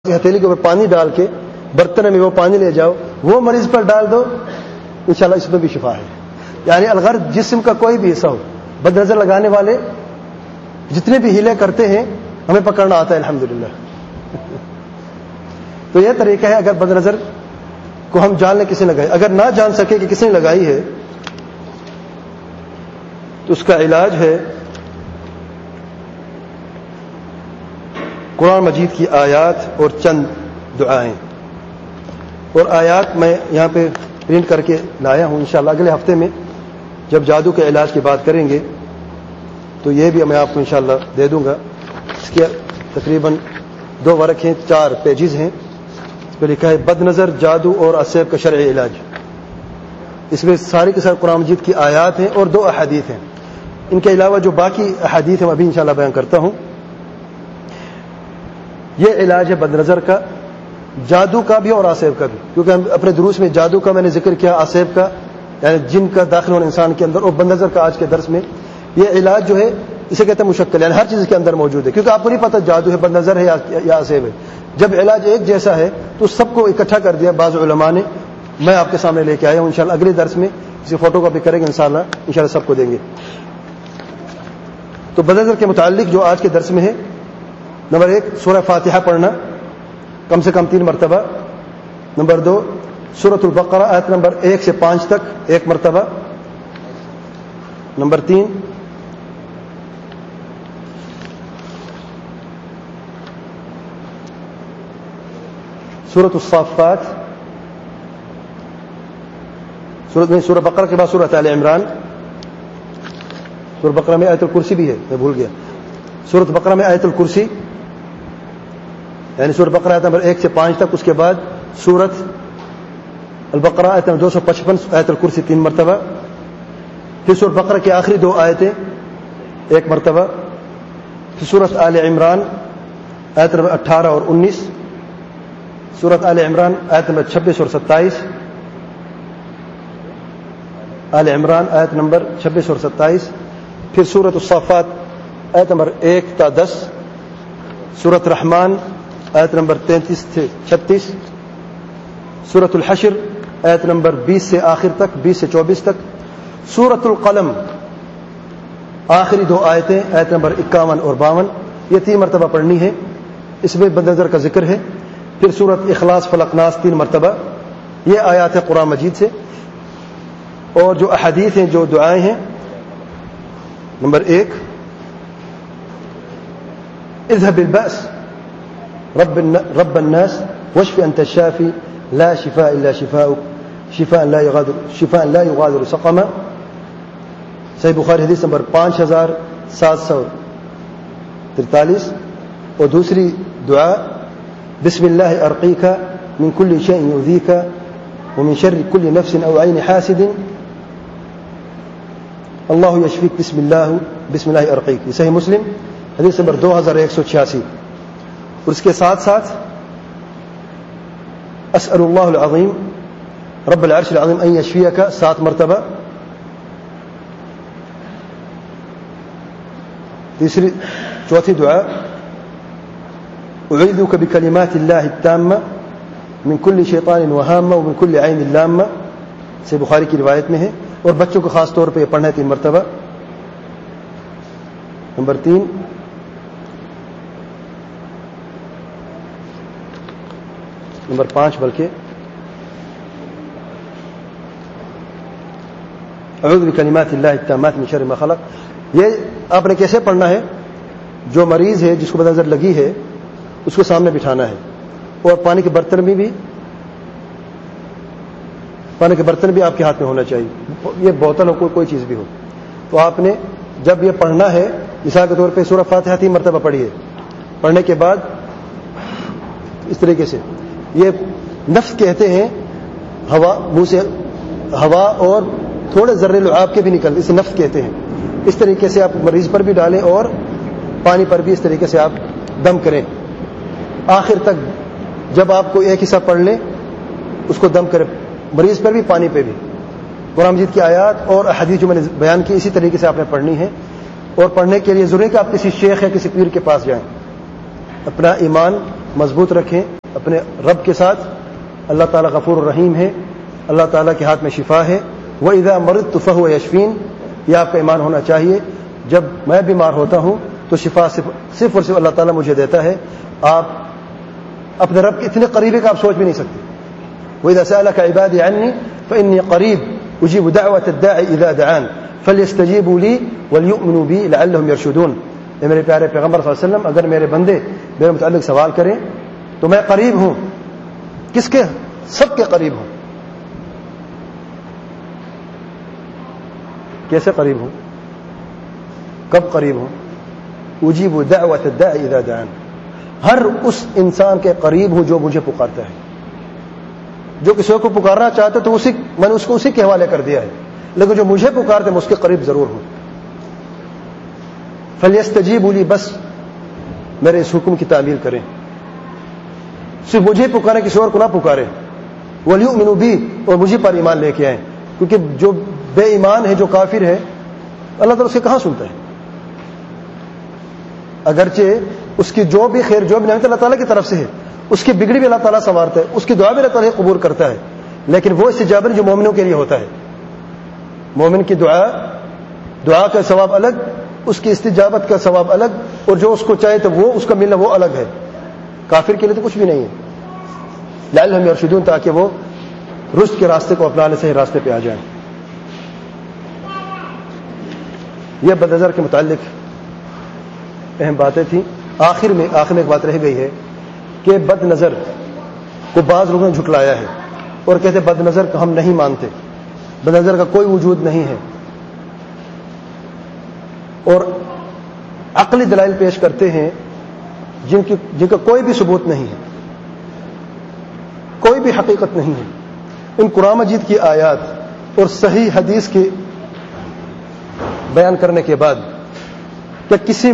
ہتھیلی کے اوپر پانی ڈال کے برتن میں وہ پانی لے جاؤ، وہ مریض پر ڈال دو، انشاءاللہ اس میں بھی شفا ہے۔ یعنی الغرض جسم کا کوئی بھی حصہ ہو، بد نظر لگانے والے جتنے بھی ہیلے کرتے ہیں ہمیں پکڑنا آتا ہے الحمدللہ۔ تو یہ طریقہ ہے، اگر بد نظر کو ہم جان لیں کسی نے لگائی، اگر نہ جان سکے کہ کسی نے لگائی ہے تو اس کا علاج ہے قرآن مجید کی آیات اور چند دعائیں۔ اور آیات میں یہاں پہ پرنٹ کر کے لایا ہوں، انشاءاللہ اگلے ہفتے میں جب جادو کے علاج کی بات کریں گے تو یہ بھی میں آپ کو انشاءاللہ دے دوں گا۔ اس کے تقریباً 2 ورق ہیں، 4 پیجز ہیں۔ اس پہ لکھا ہے بد نظر، جادو اور اسیب کا شرعی علاج۔ اس میں ساری کے سارے قرآن مجید کی آیات ہیں اور 2 احادیث ہیں۔ ان کے علاوہ جو باقی احادیث ہیں وہ ابھی انشاءاللہ بیان کرتا ہوں۔ یہ علاج ہے بد نظر کا، جادو کا بھی اور آسیب کا بھی، کیونکہ ہم اپنے دروس میں جادو کا میں نے ذکر کیا، آسیب کا یعنی جن کا داخل ہونا انسان کے اندر، اور بد نظر کا آج کے درس میں۔ یہ علاج جو ہے اسے کہتے ہیں مشکل، یعنی ہر چیز کے اندر موجود ہے، کیونکہ آپ کو نہیں پتہ جادو ہے، بد نظر ہے یا آسیب ہے۔ جب علاج ایک جیسا ہے تو سب کو اکٹھا کر دیا بعض علماء نے۔ میں آپ کے سامنے لے کے آیا ہوں، انشاءاللہ اگلے درس میں اسے فوٹو کاپی کریں گے، انشاءاللہ سب کو دیں گے۔ تو بد نظر کے متعلق جو آج کے درس میں ہے، نمبر 1 سورہ فاتحہ پڑھنا کم سے کم 3 مرتبہ۔ نمبر 2 سورۃ البقرہ آیت نمبر 1 سے 5 تک 1 مرتبہ۔ نمبر 3 سورۃ الصافات، سورہ بقرہ کے بعد سورۃ آل عمران۔ سورہ بقرہ میں آیت الکرسی بھی ہے، میں بھول گیا۔ سورۃ بقرہ میں آیت الکرسی یعنی سورہ بقرہ آیت نمبر 1 سے 5 تک، اس کے بعد سورۃ البقرہ آیت نمبر 255 آیت الکرسی 3 مرتبہ، پھر سورۃ بقرہ کی آخری 2 آیتیں 1 مرتبہ، پھر سورۃ آل عمران آیت نمبر 18 اور 19، سورۃ آل عمران آیت نمبر 26 اور 27، آل عمران آیت نمبر 26 اور 27، پھر سورۃ الصافات آیت نمبر 1 تا 10، سورۃ رحمان آیت نمبر 33 سے 36، سورۃ الحشر آیت نمبر 20 سے آخر تک، 20 سے 24 تک، سورۃ القلم آخری 2 آیتیں آیت نمبر 51 اور 52، یہ 3 مرتبہ پڑھنی ہے۔ اس میں بد نظر کا ذکر ہے۔ پھر سورۃ اخلاص فلق ناس 3 مرتبہ۔ یہ آیات ہے قرآن مجید سے۔ اور جو احادیث ہیں، جو دعائیں ہیں، نمبر 1 اذهب بالبأس رب الناس واشف انت الشافي لا شفاء الا شفاؤك شفاء لا يغادر سقما، صحیح بخاری حدیث نمبر 5743۔ اور دوسری دعا بسم اللہ ارقیک من كل شيء يؤذيك ومن شر كل نفس او عين حاسد اللہ یشفیک بسم اللہ ارقیک، یہ صحیح مسلم حدیث نمبر 2186۔ اور اس کے ساتھ ساتھ اسأل اللہ العظیم رب العرش العظیم ان یشفیک 7 مرتبہ۔ چوتھی دعا اعوذک بکلمات اللہ التامہ من کل شیطان وہامہ ومن کل عین لامہ، سے بخاری کی روایت میں ہے۔ اور بچوں کو خاص طور پہ یہ پڑھنا ہے 3 مرتبہ۔ نمبر 3 نمبر 5 بلکہ اعوذ بکلمات اللہ التامات من شر ما خلق۔ یہ آپ نے کیسے پڑھنا ہے؟ جو مریض ہے، جس کو بد نظر لگی ہے، اس کو سامنے بٹھانا ہے، اور پانی کے برتن بھی آپ کے ہاتھ میں ہونا چاہیے، یہ بوتل ہو، کوئی چیز بھی ہو۔ تو آپ نے جب یہ پڑھنا ہے، مثال کے طور پہ سورہ فاتحہ 3 مرتبہ پڑھیے، پڑھنے کے بعد اس طریقے سے، یہ نفس کہتے ہیں، ہوا منہ سے ہوا اور تھوڑے ذرے لعاب کے بھی نکلتے، اسے نفس کہتے ہیں۔ اس طریقے سے آپ مریض پر بھی ڈالیں اور پانی پر بھی اس طریقے سے آپ دم کریں، آخر تک جب آپ کو ایک حصہ پڑھ لیں اس کو دم کریں، مریض پر بھی پانی پہ بھی۔ قرآن مجید کی آیات اور احادیث جو میں نے بیان کی، اسی طریقے سے آپ نے پڑھنی ہے۔ اور پڑھنے کے لیے ضروری ہے کہ آپ کسی شیخ یا کسی پیر کے پاس جائیں، اپنا ایمان مضبوط رکھیں اپنے رب کے ساتھ. اللہ تعالیٰ غفور الرحیم ہے, اللہ تعالیٰ کے ہاتھ میں شفا ہے. وَإِذَا مَرِضْتُ فَهُوَ يَشْفِينِ, یہ آپ کا ایمان ہونا چاہیے. جب میں بیمار ہوتا ہوں تو شفا صرف اور صرف اللہ تعالیٰ مجھے دیتا ہے. آپ اپنے رب کے اتنے قریب ہے کہ آپ سوچ بھی نہیں سکتے. وَإِذَا سَأَلَكَ عِبَادِي عَنِّي فَإِنِّي قَرِيبٌ أُجِيبُ دَعْوَةَ الدَّاعِ إِذَا دَعَانِ فَلْيَسْتَجِيبُوا لِي وَلْيُؤْمِنُوا بِي لَعَلَّهُم يَرْشُدُونَ. اے میرے پیارے پیغمبر صلی اللہ علیہ وسلم, اگر میرے بندے میرے متعلق سوال کریں تو میں قریب ہوں. کس کے؟ سب کے قریب ہوں. کیسے قریب ہوں؟ کب قریب ہوں؟ اجیب دعوت الداع اذا دعان, ہر اس انسان کے قریب ہوں جو مجھے پکارتا ہے. جو کسی کو پکارنا چاہتا ہے تو میں نے اس کو اسی کے حوالے کر دیا ہے, لیکن جو مجھے پکارتے ہیں میں اس کے قریب ضرور ہوں. فلیستجیبوا لی, بس میرے اس حکم کی تعمیل کریں, صرف مجھے پکارے, کسی اور کو نہ پکارے. ولیؤمنوا بی, اور مجھے پر ایمان لے کے آئیں, کیونکہ جو بے ایمان ہے, جو کافر ہے, اللہ تعالیٰ اس کے کہاں سنتا ہے. اگرچہ اس کی جو بھی خیر جو بھی نعمت اللہ تعالیٰ کی طرف سے ہے, اس کی بگڑی بھی اللہ تعالیٰ سنوارتا ہے, اس کی دعا بھی اللہ تعالیٰ قبول کرتا ہے, لیکن وہ استجابہ جو مومنوں کے لیے ہوتا ہے. مومن کی دعا کا ثواب الگ, اس کی استجابت کا ثواب الگ, اور جو اس کو چاہے تو وہ اس کا ملنا وہ الگ ہے. کافر کے لیے تو کچھ بھی نہیں ہے. لعلہم یرشدون, تاکہ وہ رشد کے راستے کو اپنانے سے راستے پہ آ جائیں. یہ بد نظر کے متعلق اہم باتیں تھیں. آخر میں ایک بات رہ گئی ہے کہ بد نظر کو بعض لوگوں نے جھٹلایا ہے اور کہتے بد نظر کو ہم نہیں مانتے, بد نظر کا کوئی وجود نہیں ہے, اور عقلی دلائل پیش کرتے ہیں جن کا کوئی بھی ثبوت نہیں ہے, کوئی بھی حقیقت نہیں ہے. ان قرآن مجید کی آیات اور صحیح حدیث کے بیان کرنے کے بعد کیا کسی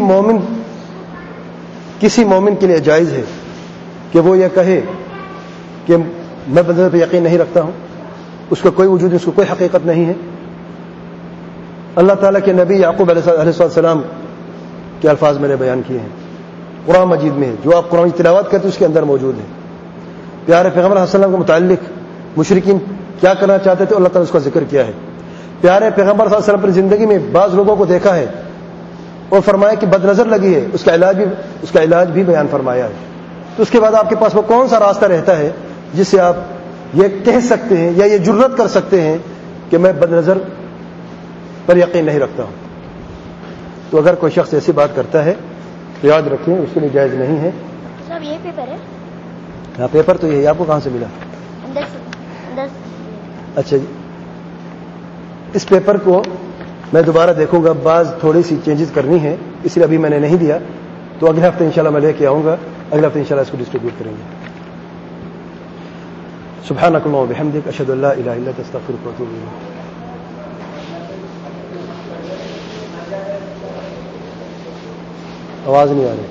مومن کے لیے جائز ہے کہ وہ یہ کہے کہ میں بد نظر پہ یقین نہیں رکھتا ہوں, اس کا کوئی وجود نہیں, اس کو کوئی حقیقت نہیں ہے. اللہ تعالیٰ کے نبی یعقوب علیہ السلام کے الفاظ میں نے بیان کیے ہیں, قرآن مجید میں, جو آپ قرآن کی تلاوت کرتے ہیں اس کے اندر موجود ہیں. پیارے پیغمبر صلی اللہ علیہ وسلم کے متعلق مشرکین کیا کرنا چاہتے تھے, اللہ تعالیٰ نے اس کا ذکر کیا ہے. پیارے پیغمبر صلی اللہ علیہ وسلم اپنی زندگی میں بعض لوگوں کو دیکھا ہے اور فرمایا کہ بد نظر لگی ہے, اس کا علاج بھی بیان فرمایا ہے. تو اس کے بعد آپ کے پاس وہ کون سا راستہ رہتا ہے جس سے آپ یہ کہہ سکتے ہیں یا یہ جرات کر سکتے ہیں کہ میں بد نظر پر یقین نہیں رکھتا ہوں. تو اگر کوئی شخص ایسی بات کرتا ہے تو یاد رکھیں اس کے لیے جائز نہیں ہے. صاحب یہ پیپر ہے؟ ہاں پیپر تو یہ آپ کو کہاں سے ملا؟ اچھا جی, اس پیپر کو میں دوبارہ دیکھوں گا, بعض تھوڑی سی چینجز کرنی ہے, اس لیے ابھی میں نے نہیں دیا, تو اگلے ہفتے انشاءاللہ میں لے کے آؤں گا. اگلے ہفتے انشاءاللہ اس کو ڈسٹریبیوٹ کریں گے. سبحانک اللہم و بحمدک, اشہد ان لا الہ الا انت, استغفرک و اتوب الیک. آواز نہیں آ رہی.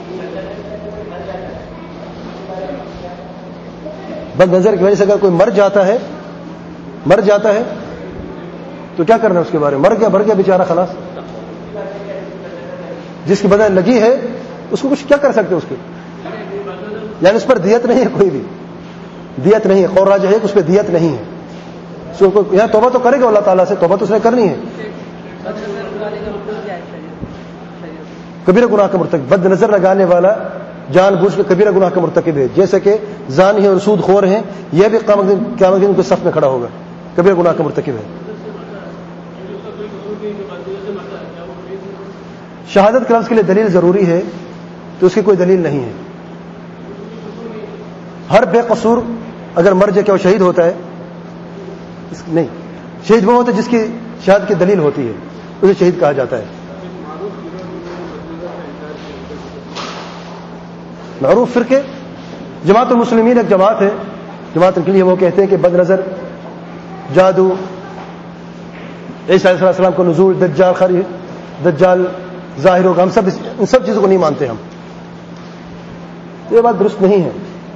بد نظر کی وجہ سے اگر کوئی مر جاتا ہے تو کیا کرنا ہے اس کے بارے میں؟ مر گیا بیچارہ, خلاص. جس کی بدن لگی ہے اس کو کچھ کیا کر سکتے اس کی, یعنی اس پر دیت نہیں ہے, کوئی بھی دیت نہیں ہے. قول راجح ہے کہ اس پہ دیت نہیں ہے. یہاں توبہ تو کرے گا اللہ تعالیٰ سے, توبہ تو اس نے کرنی ہے. کبیرہ گناہ کا مرتکب, بد نظر لگانے والا جان بوجھ کے کبیرہ گناہ کا مرتکب ہے. جیسے کہ زانی اور سود خور ہیں, یہ بھی قیامت دن کے صف میں کھڑا ہوگا, کبیرہ گناہ کا مرتکب ہے. شہادت کے لفظ کے لیے دلیل ضروری ہے, تو اس کی کوئی دلیل نہیں ہے. ہر بے قصور اگر مر جائے کیا وہ شہید ہوتا ہے؟ نہیں, شہید وہ ہوتا ہے جس کی شہادت کی دلیل ہوتی ہے, اسے شہید کہا جاتا ہے. معروف فرقے, جماعت المسلمین ایک جماعت ہے, جماعت کے لیے وہ کہتے ہیں کہ بد نظر, جادو, عیسیٰ علیہ السلام کو نزول, دجال ظاہر ہوگا, ہم سب ان سب چیزوں کو نہیں مانتے ہم. یہ بات درست نہیں ہے.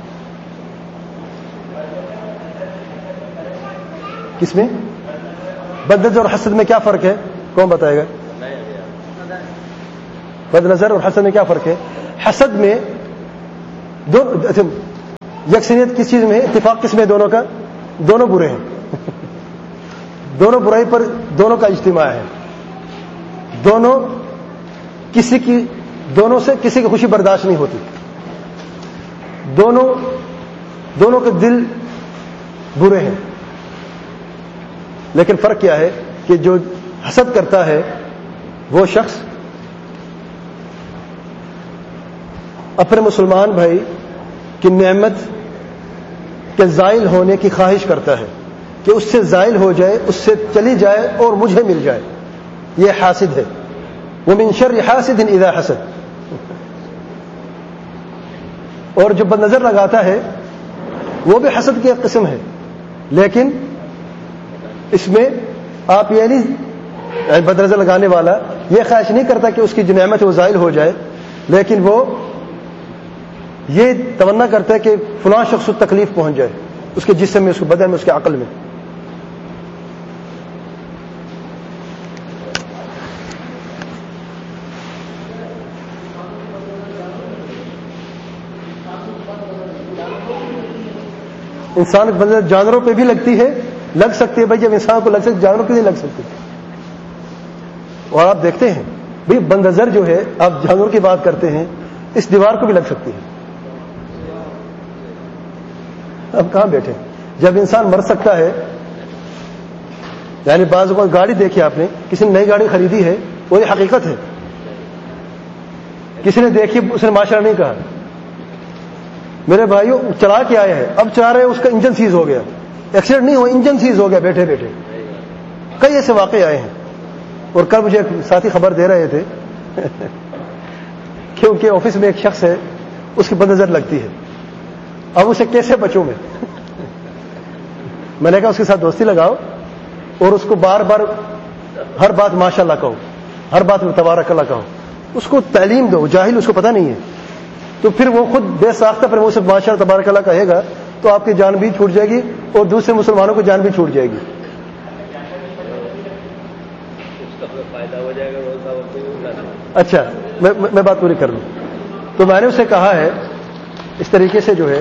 کس میں بد نظر اور حسد میں کیا فرق ہے؟ کون بتائے گا؟ بد نظر اور حسد میں کیا فرق ہے؟ حسد میں یکسانیت کس چیز میں ہے؟ اتفاق کس میں ہے دونوں کا؟ دونوں برے ہیں دونوں برائی پر دونوں کا اجتماع ہے. دونوں سے کسی کی خوشی برداشت نہیں ہوتی. دونوں کے دل برے ہیں. لیکن فرق کیا ہے کہ جو حسد کرتا ہے وہ شخص اپنے مسلمان بھائی کی نعمت کے زائل ہونے کی خواہش کرتا ہے کہ اس سے زائل ہو جائے، اس سے چلی جائے اور مجھے مل جائے. یہ حاسد ہے. ومن شر حاسد اذا حسد. اور جو بد نظر لگاتا ہے وہ بھی حسد کی ایک قسم ہے، لیکن اس میں آپ یہ نہیں، بد نظر لگانے والا یہ خواہش نہیں کرتا کہ اس کی جو نعمت ہے وہ زائل ہو جائے، لیکن وہ یہ تمنا کرتا ہے کہ فلاں شخص کو تکلیف پہنچ جائے، اس کے جسم میں، اس کے بدن میں، اس کے عقل میں. انسان کی بدن جانوروں پہ بھی لگتی ہے، لگ سکتی ہے بھائی. جب انسان کو لگ سکتی، جانوروں کو نہیں لگ سکتی. اور آپ دیکھتے ہیں بھائی بد نظر جو ہے، آپ جانور کی بات کرتے ہیں، اس دیوار کو بھی لگ سکتی ہے. اب کہاں بیٹھے؟ جب انسان مر سکتا ہے، یعنی بعض اوقات گاڑی دیکھی آپ نے، کسی نے نئی گاڑی خریدی ہے، وہ یہ حقیقت ہے. کسی نے دیکھی، اس نے ماشاءاللہ نہیں کہا. میرے بھائیوں چلا کے آئے ہیں، اب چلا رہے، اس کا انجن سیز ہو گیا. ایکسیڈنٹ نہیں ہوا، انجن سیز ہو گیا بیٹھے بیٹھے. کئی ایسے واقعے آئے ہیں. اور کل مجھے ایک ساتھی خبر دے رہے تھے کیونکہ آفس میں ایک شخص ہے، اس کی بد نظر لگتی ہے. اب اسے کیسے بچوں میں نے کہا اس کے ساتھ دوستی لگاؤ اور اس کو بار بار ہر بات ماشاءاللہ کہو، ہر بات میں تبارک اللہ کہو. اس کو تعلیم دو. جاہل، اس کو پتہ نہیں ہے، تو پھر وہ خود بے ساختہ پر وہ صرف ماشاءاللہ تبارک اللہ کہے گا تو آپ کی جان بھی چھوٹ جائے گی اور دوسرے مسلمانوں کی جان بھی چھوٹ جائے گی. اچھا میں بات پوری کر لوں. تو میں نے اسے کہا ہے اس طریقے سے جو ہے،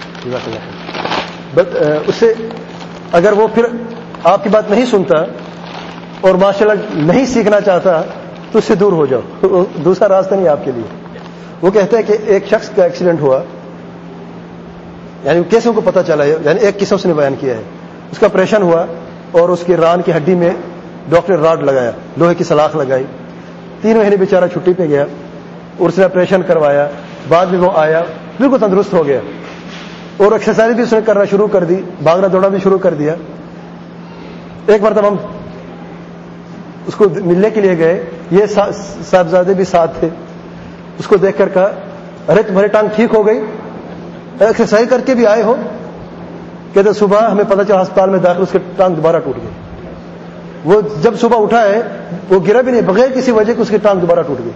اس سے اگر وہ پھر آپ کی بات نہیں سنتا اور ماشاءاللہ نہیں سیکھنا چاہتا تو اس سے دور ہو جاؤ. دوسرا راستہ نہیں آپ کے لیے. وہ کہتا ہے کہ ایک شخص کا ایکسیڈنٹ ہوا، یعنی کیسے ان کو پتہ چلا ہے، یعنی ایک قصہ اس نے بیان کیا ہے. اس کا آپریشن ہوا اور اس کی ران کی ہڈی میں ڈاکٹر راڈ لگایا، لوہے کی سلاخ لگائی. 3 مہینے بیچارہ چھٹی پہ گیا اور اس نے آپریشن کروایا. بعد میں وہ آیا، بالکل تندرست ہو گیا اور ایکسرسائز بھی اس نے کرنا شروع کر دی، بھاگنا دوڑنا بھی شروع کر دیا. ایک مرتبہ ہم اس کو ملنے کے لیے گئے، یہ صاحبزادے بھی ساتھ تھے. اس کو دیکھ کر کہا، ارے تمہاری ٹانگ ٹھیک ہو گئی؟ ایکسرسائز کر کے بھی آئے ہو؟ کہتے صبح ہمیں پتہ چلا ہسپتال میں داخل، اس کی ٹانگ دوبارہ ٹوٹ گئی. وہ جب صبح اٹھا ہے وہ گرا بھی نہیں، بغیر کسی وجہ کہ اس کی ٹانگ دوبارہ ٹوٹ گئی.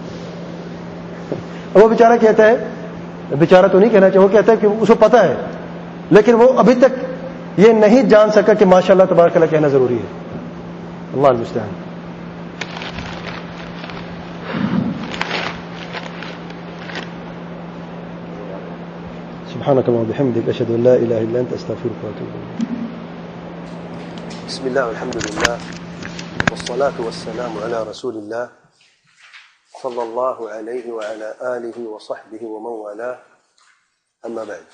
وہ بیچارہ کہتا ہے، بیچارہ تو نہیں کہنا چاہیے، وہ کہتا ہے کہ اس کو پتہ ہے لیکن وہ ابھی تک یہ نہیں جان سکا کہ ماشاءاللہ تبارک اللہ کہنا ضروری ہے. اللہ المستعان. سبحانك اللهم وبحمدك أشهد أن لا إله إلا أنت أستغفرك وأتوب إليك. بسم الله والحمد لله والصلاة والسلام على رسول الله صلى الله عليه وعلى آله وصحبه ومن والاه. أما بعد،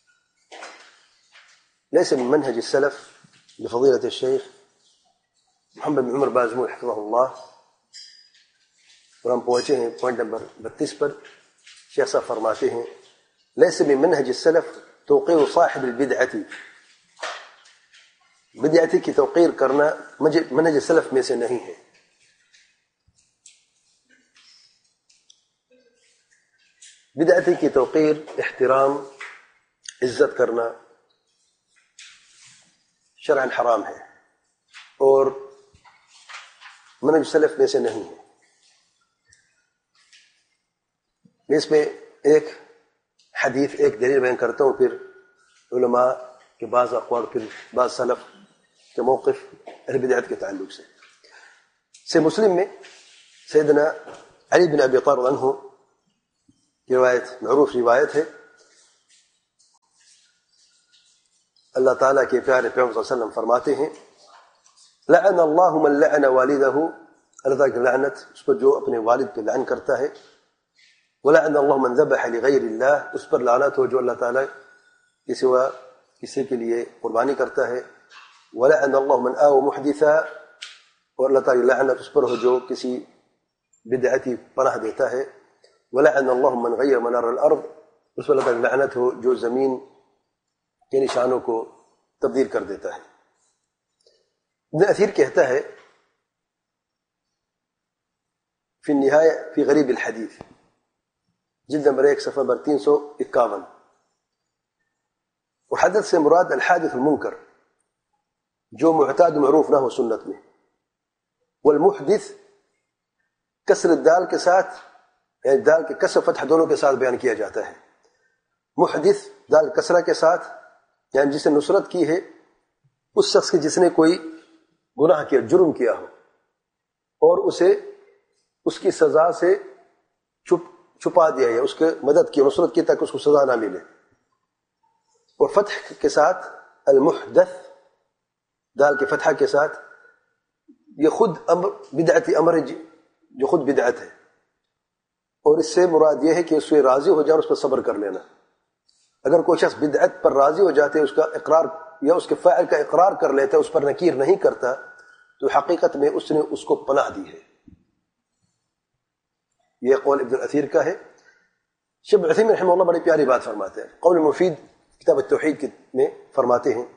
ليس من منهج السلف لفضيلة الشيخ محمد بن عمر بازمول حفظه الله. اور ہم پہنچے ہیں پوائنٹ نمبر 32 پر. شیخ صاحب فرماتے ہیں، ليس من منهج السلف توقير صاحب البدعة. بدعتی کی توقیر کرنا منہج سلف میں سے نہیں ہے. بدعتی کی توقیر، احترام، عزت کرنا شرعاً حرام ہے اور منہج سلف میں سے نہیں ہے. میں اس میں ایک حدیث، ایک دلیل بیان کرتا ہوں، پھر علماء کے بعض اقوال، پھر بعض سلف کے موقف اہل بدعت کے تعلق سے. مسلم میں سیدنا علی بن ابی طالب عنہ کی روایت، معروف روایت ہے اللہ تعالیٰ کے پیارے پیغمبر صلی اللہ علیہ وسلم فرماتے ہیں لعن اللہ من لعن والدہ، اللہ تعالیٰ کی لعنت اس پر جو اپنے والد پہ لعن کرتا ہے، ولعن اللہ من ذبح لغیر اللہ، اس پر لعنت ہو جو اللہ تعالیٰ کے سوا کسی کے لیے قربانی کرتا ہے، ولعن اللہ من آوى محدثا، اور اللہ تعالیٰ کی لعنت اس پر ہو جو کسی بدعتی پناہ دیتا ہے، ولعن اللہ من غیر منار الارض، اس پر اللہ تعالیٰ کی لعنت ہو جو زمین کے نشانوں کو تبدیل کر دیتا ہے۔ ابن اثیر کہتا ہے فی النہایہ فی غریب الحدیث، جلد نمبر 1 صفحہ نمبر 351، وحدث سے مراد الحادث المنکر جو معتاد معروف نہ ہو سنت میں، والمحدث کسر الدال کے ساتھ، یعنی دال کے کسر فتح دونوں کے ساتھ بیان کیا جاتا ہے۔ محدث دال کسرہ کے ساتھ، یعنی جس نے نصرت کی ہے اس شخص کی جس نے کوئی گناہ کیا، جرم کیا ہو، اور اسے اس کی سزا سے چھپا دیا ہے، اس کے مدد کی، نصرت کی تک اس کو سزا نہ ملے۔ اور فتح کے ساتھ المحدث دال کے فتحہ کے ساتھ، یہ خود امر بدعتی امر ہے جو خود بدعت ہے، اور اس سے مراد یہ ہے کہ اس سے راضی ہو جائے اور اس پر صبر کر لینا۔ اگر کوئی شخص بدعت پر راضی ہو جاتے، اس کا اقرار یا اس کے فاعل کا اقرار کر لیتا ہے، اس پر نکیر نہیں کرتا، تو حقیقت میں اس نے اس کو پناہ دی ہے۔ یہ قول ابن الاثیر کا ہے۔ شیخ ابن عثیمین رحمہ اللہ بڑی پیاری بات فرماتے ہیں، قول مفید کتاب التوحید میں فرماتے ہیں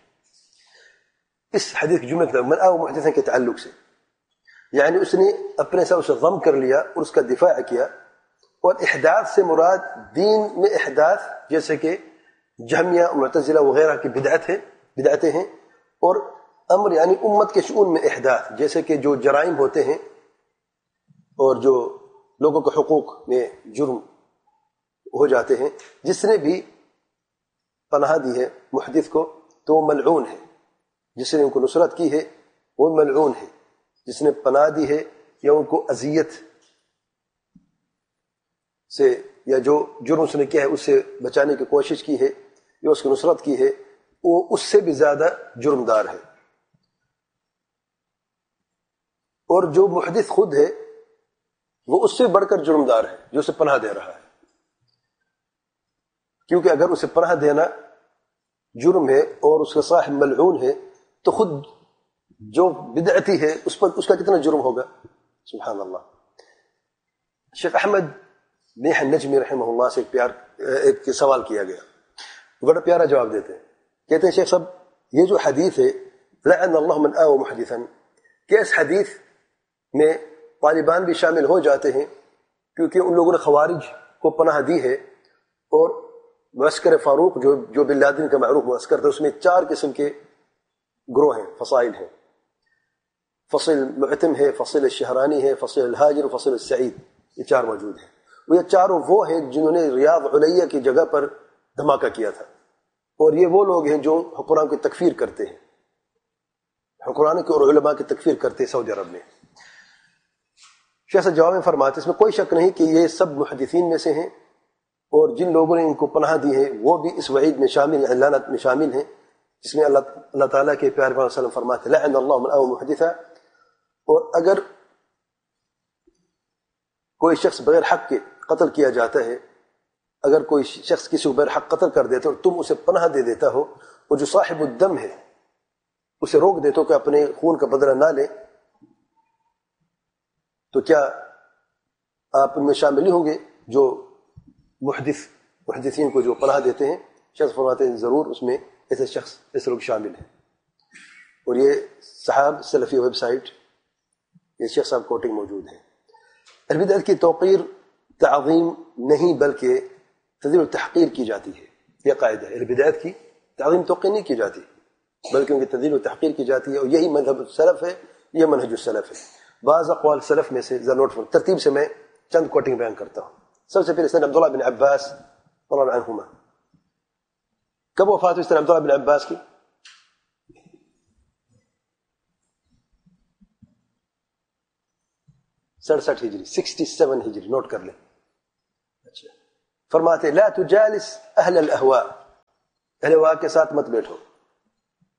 اس حدیث کی جملے من آوى محدثا کے تعلق سے، یعنی اس نے اپنے ساتھ اسے غم کر لیا اور اس کا دفاع کیا، اور احداث سے مراد دین میں احداث جیسے کہ جہمیہ معتزلہ وغیرہ کی بدعتیں ہیں، اور امر یعنی امت کے شؤون میں احداث جیسے کہ جو جرائم ہوتے ہیں اور جو لوگوں کے حقوق میں جرم ہو جاتے ہیں، جس نے بھی پناہ دی ہے محدث کو تو وہ ملعون ہے، جس نے ان کو نصرت کی ہے وہ ملعون ہے، جس نے پناہ دی ہے یا ان کو اذیت سے یا جو جرم اس نے کیا ہے اس سے بچانے کی کوشش کی ہے یا اس کی نصرت کی ہے، وہ اس سے بھی زیادہ جرمدار ہے۔ اور جو محدث خود ہے وہ اس سے بڑھ کر جرمدار ہے جو اسے پناہ دے رہا ہے، کیونکہ اگر اسے پناہ دینا جرم ہے اور اس کا صاحب ملعون ہے تو خود جو بدعتی ہے اس پر اس کا کتنا جرم ہوگا، سبحان اللہ۔ شیخ احمد نیح النجمی رحمہ اللہ سے ایک سوال کیا گیا، بڑا پیارا جواب دیتے ہیں، کہتے ہیں شیخ صاحب یہ جو حدیث ہے لعن اللہ من آوى محدثا، کہ اس حدیث میں طالبان بھی شامل ہو جاتے ہیں کیونکہ ان لوگوں نے خوارج کو پناہ دی ہے، اور معسکر فاروق جو بن لادن کا معروف معسکر تھا اس میں 4 قسم کے گروہ ہیں، فصائل ہیں، فصل معتم ہے، فصل الشہرانی ہے، فصل الحاجر، فصل السعید، یہ 4 موجود ہیں۔ وہ یہ چاروں وہ ہیں جنہوں نے ریاض علیہ کی جگہ پر دھماکہ کیا تھا، اور یہ وہ لوگ ہیں جو حکمران کی تکفیر کرتے ہیں، حکمران کے اور علماء کی تکفیر کرتے ہیں سعودی عرب میں۔ شیخ صاحب جواب میں فرماتے اس میں کوئی شک نہیں کہ یہ سب محدثین میں سے ہیں، اور جن لوگوں نے ان کو پناہ دی ہے وہ بھی اس وعید میں شامل ہیں، لعنت میں شامل ہیں، جس میں اللہ تعالیٰ کے پیارے پیغمبر صلی اللہ علیہ وسلم فرماتے لعن اللہ من آوى محدثا۔ اور اگر کوئی شخص بغیر حق کے قتل کیا جاتا ہے، اگر کوئی شخص کسی کو بغیر حق قتل کر دیتا اور تم اسے پناہ دے دیتا ہو، وہ جو صاحب الدم ہے اسے روک دیتا ہو کہ اپنے خون کا بدلہ نہ لے، تو کیا آپ ان میں شامل نہیں ہوں گے جو محدثین کو جو پناہ دیتے ہیں؟ شخص فرماتے ہیں ضرور اس میں ایسے لوگ شامل ہیں۔ اور یہ صحاب سلفی ویب سائٹ، یہ شیخ صاحب کوٹنگ موجود ہے۔ البدعت کی توقیر تعظیم نہیں بلکہ تذلیل و تحقیر کی جاتی ہے، یہ قاعدہ ہے۔ البدعت کی تعظیم توقیر نہیں کی جاتی بلکہ ان کی تذلیل و تحقیر کی جاتی ہے، اور یہی مذہب السلف ہے، یہ منہج السلف ہے۔ بعض اقوال سلف میں سے نوٹ ترتیب سے میں چند کوٹنگ بیان کرتا ہوں۔ سب سے پہلے سن عبداللہ بن عباس رضی اللہ عنہما، کب وفات ہوئی سن عبداللہ بن عباس کی؟ ہجری 67 ہجری، نوٹ کر لیں۔ اچھا، فرماتے لا تجالس اہل الاہواء، اہل اہواء کے ساتھ مت بیٹھو،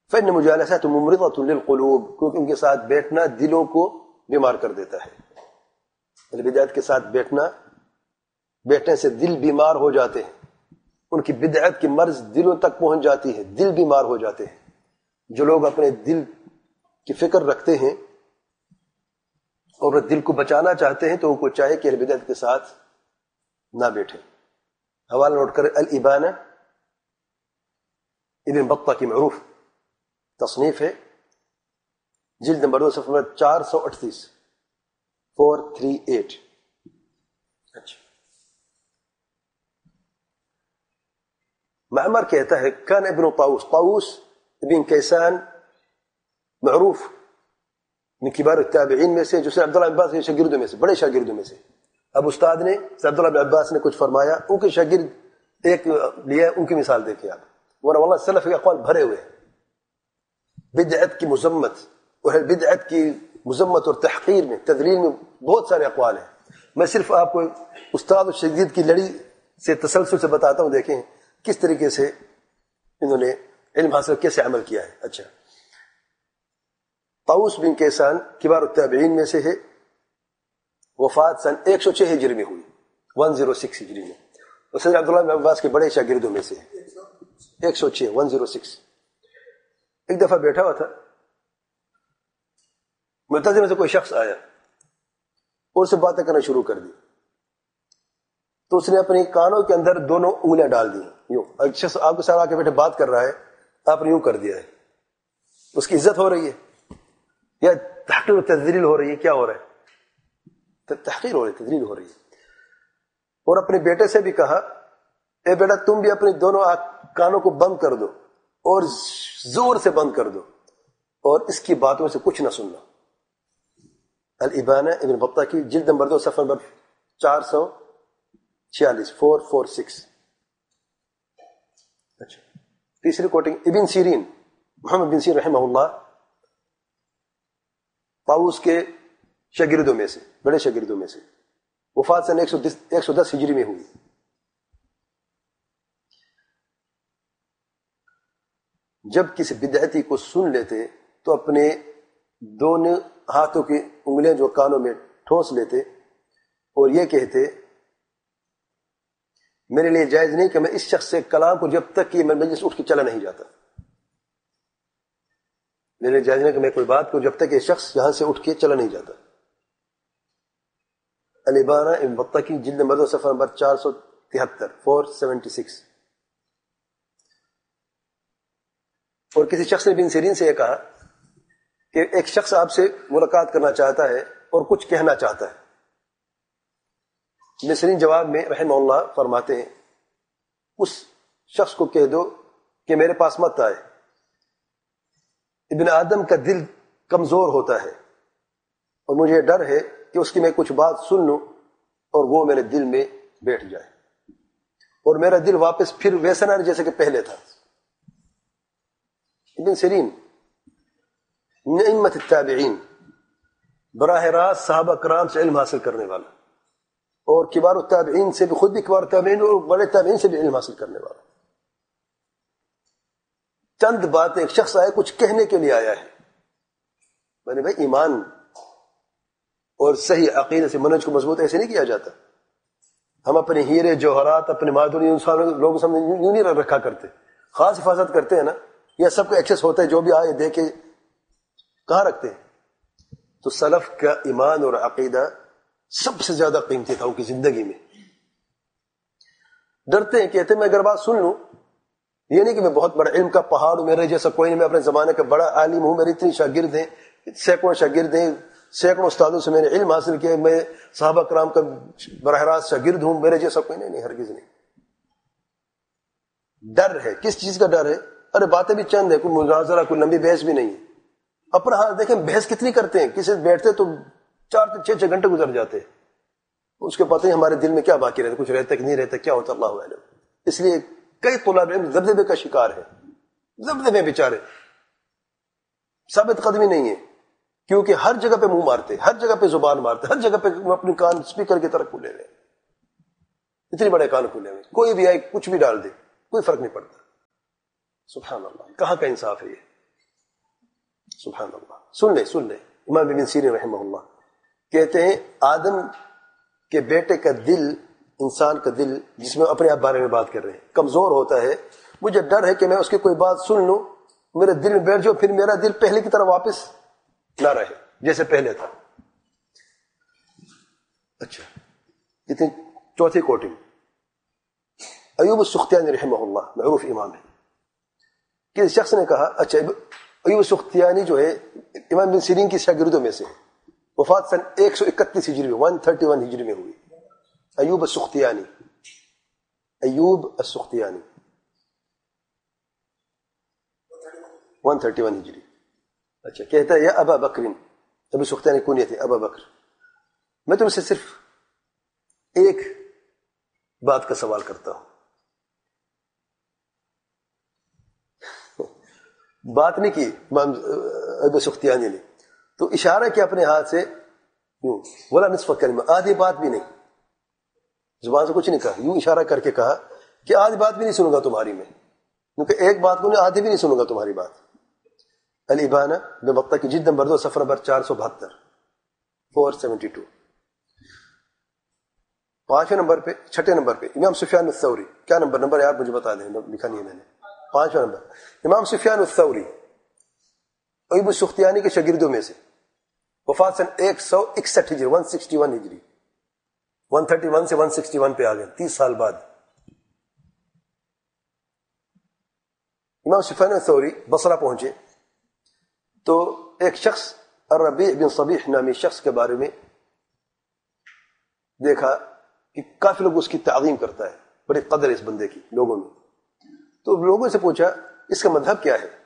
فإن مجالسات ممرضة للقلوب، کیونکہ ان کے ساتھ بیٹھنا دلوں کو بیمار کر دیتا ہے۔ بدعت کے ساتھ بیٹھنے سے دل بیمار ہو جاتے ہیں، ان کی بدعت کی مرض دلوں تک پہنچ جاتی ہے، دل بیمار ہو جاتے ہیں۔ جو لوگ اپنے دل کی فکر رکھتے ہیں اور دل کو بچانا چاہتے ہیں تو ان کو چاہیے کہ بدعت کے ساتھ نہ بیٹھیں۔ حوالہ نوٹ کریں، الابانہ ابن بطہ کی معروف تصنیف ہے، جلد نمبر 2 صفحہ 438 438۔ اچھا، معمر کہتا ہے کان ابن طاووس ابن کیسان معروف من کبار التابعین میں سے، جو سے عبداللہ بن عباس کے شاگردوں میں سے، بڑے شاگردوں میں سے۔ اب استاد نے عبداللہ بن عباس نے کچھ فرمایا، ان کے شاگرد ایک لیا، ان کی مثال دیکھیں آپ، ورنہ واللہ سلف کے اقوال بھرے ہوئے ہیں بدعت کی مذمت، اور بدعت کی مذمت اور تحقیر میں، تذلیل میں بہت سارے اقوال ہیں۔ میں صرف آپ کو استاد اور شاگرد کی لڑی سے تسلسل سے بتاتا ہوں، دیکھیں کس طریقے سے انہوں نے علم حاصل کیسے عمل کیا ہے۔ اچھا، طاووس بن کیسان کبار التابعین میں سے ہے، وفات سن 106 ہجری میں ہوئی، 106 ہجری میں، اور سید عبداللہ بن عباس کے بڑے شاگردوں میں سے ہے، 106 106۔ ایک دفعہ بیٹھا ہوا تھا، معتزلہ میں سے کوئی شخص آیا اور اس سے باتیں کرنا شروع کر دی، تو اس نے اپنی کانوں کے اندر دونوں انگلیاں ڈال دی، یوں۔ ایک شخص آپ کے ساتھ آ کے بیٹھے بات کر رہا ہے، آپ نے یوں کر دیا ہے، اس کی عزت ہو رہی ہے یا تحقیر و تذلیل ہو رہی ہے؟ کیا ہو رہا ہے؟ تحقیر ہو رہی ہے، تذلیل ہو رہی ہے۔ اور اپنے بیٹے سے بھی کہا، اے بیٹا تم بھی اپنے دونوں کانوں کو بند کر دو اور زور سے بند کر دو، اور اس کی باتوں سے کچھ نہ سننا۔ الابانہ ابن بطہ کی جلد نمبر 2 صفحہ نمبر 446 446۔ اچھا، تیسری کوٹنگ ابن سیرین، محمد بن سیرین رحمہ اللہ، طاووس کے شاگردوں میں سے، بڑے شاگردوں میں سے، وفات سن 110 ہجری میں ہوئی۔ جب کسی بدعتی کو سن لیتے تو اپنے دونوں ہاتھوں کی انگلیاں جو کانوں میں ٹھونس لیتے اور یہ کہتے، میرے لیے جائز نہیں کہ میں اس شخص سے کلام کو جب تک کہ میں مجلس اٹھ کے چلا نہیں جاتا، میرے لیے جائز نہیں کہ میں کوئی بات کو جب تک یہ شخص یہاں سے اٹھ کے چلا نہیں جاتا۔ الابانہ ابن بطہ کی جلد نمبر 2 صفحہ نمبر 473 476۔ اور کسی شخص نے ابن سیرین سے یہ کہا کہ ایک شخص آپ سے ملاقات کرنا چاہتا ہے اور کچھ کہنا چاہتا ہے۔ ابن سیرین جواب میں رحمہ اللہ فرماتے ہیں، اس شخص کو کہہ دو کہ میرے پاس مت آئے، ابن آدم کا دل کمزور ہوتا ہے اور مجھے ڈر ہے کہ اس کی میں کچھ بات سن لوں اور وہ میرے دل میں بیٹھ جائے اور میرا دل واپس پھر ویسا نہ رہے جیسے کہ پہلے تھا۔ ابن سیرین ائمۃ التابعین، براہ راست صحابہ کرام سے علم حاصل کرنے والا، اور کبار التابعین سے بھی، خود بھی کبار التابعین اور بڑے تابعین سے بھی علم حاصل کرنے والا۔ چند باتیں، ایک شخص آیا کچھ کہنے کے لیے آیا ہے، میں نے بھائی ایمان اور صحیح عقیدے سے منہج کو مضبوط ایسے نہیں کیا جاتا۔ ہم اپنے ہیرے جوہرات، اپنے معدنی لوگوں سامنے یوں نہیں رکھا کرتے، خاص حفاظت کرتے ہیں نا، یا سب کو ایکسس ہوتا ہے، جو بھی آئے دیکھے، کہاں رکھتے ہیں؟ تو سلف کا ایمان اور عقیدہ سب سے زیادہ قیمتی تھا ان کی زندگی میں۔ ڈرتے ہیں، کہتے ہیں میں اگر بات سن لوں، یہ نہیں کہ میں بہت بڑا علم کا پہاڑ ہوں، میرے جیسا کوئی نہیں، میں اپنے زمانے کا بڑا عالم ہوں، میرے اتنی شاگرد ہیں، سینکڑوں شاگرد ہیں، سینکڑوں استادوں سے میں نے علم حاصل کیا، میں صحابہ کرام کا براہ راست شاگرد ہوں، میرے جیسا کوئی نہیں، ہرگز نہیں۔ ڈر ہے، کس چیز کا ڈر ہے؟ ارے باتیں بھی چند ہے، کوئی مناظرہ، کوئی لمبی بحث بھی نہیں ہے۔ اپنا حال دیکھیں، بحث کتنی کرتے ہیں، کسی سے بیٹھتے تو 4 سے 6 گھنٹے گزر جاتے ہیں، اس کے پتہ نہیں ہمارے دل میں کیا باقی رہتا، کچھ رہتا کہ نہیں رہتا، کیا ہوتا اللہ اعلم۔ اس لیے کئی طلاب علم ذبذبے کا شکار ہے، ذبذبے بیچارے، ثابت قدمی نہیں ہے، کیونکہ ہر جگہ پہ منہ مارتے، ہر جگہ پہ زبان مارتے، ہر جگہ پہ اپنے کان اسپیکر کی طرح کھلے ہوئے، اتنے بڑے کان کھلے ہوئے، کوئی بھی آئے کچھ بھی ڈال دے، کوئی فرق نہیں پڑتا۔ سبحان اللہ، کہاں کا انصاف ہے یہ؟ سبحان اللہ. سن لیں امام ابن سیرین رحمہ اللہ کہتے ہیں آدم کے بیٹے کا دل، انسان کا دل جس میں اپنے آپ بارے میں بات کر رہے ہیں، کمزور ہوتا ہے. مجھے ڈر ہے کہ میں اس کی کوئی بات سن لوں، میرے دل میں بیٹھ جاؤ، پھر میرا دل پہلے کی طرح واپس نہ رہے جیسے پہلے تھا. اچھا، اتنی چوتھی کوٹنگ. ایوب السختیانی رحمہ اللہ معروف امام ہے کہ اس شخص نے کہا، اچھا ایوب السختیانی جو ہے امام بن سیرین کی شاگردوں میں سے ہے، وفات سن 131 ہجری میں 131 ہجری میں ہوئی. ایوب السختیانی 131 ہجری. اچھا، کہتا ہے یا ابا بکر، ابو سختیانی کنیت ہے ابا بکر، میں تم سے صرف ایک بات کا سوال کرتا ہوں. بات نہیں کی امام ابو سختیانی نے، تو اشارہ کیا اپنے ہاتھ سے، یوں ولا نصف کلمہ، آدھی بات بھی نہیں، زبان سے کچھ نہیں کہا، یوں اشارہ کر کے کہا کہ آدھی بات بھی نہیں سنوں گا تمہاری میں، کیونکہ ایک بات کو نہیں، آدھی بھی نہیں سنوں گا تمہاری بات. الابانہ بمقطع کی جلد نمبر 2 صفحہ نمبر 472 472. پانچویں نمبر پہ، چھٹے نمبر پہ امام سفیان الثوری. کیا نمبر یار مجھے بتا دیں، لکھا نہیں ہے میں نے. پانچواں نمبر امام سفیان الثوری ایوب السختیانی کے شاگردوں میں سے، وفات سن 161 ہجری 161 ہجری، 131 سے 161 پہ آ گئے 30 سال بعد. امام سفیان الثوری بصرہ پہنچے تو ایک شخص الربیع بن صبیح نامی شخص کے بارے میں دیکھا کہ کافی لوگ اس کی تعظیم کرتا ہے، بڑی قدر اس بندے کی لوگوں میں. تو لوگوں سے پوچھا اس کا مذہب کیا ہے؟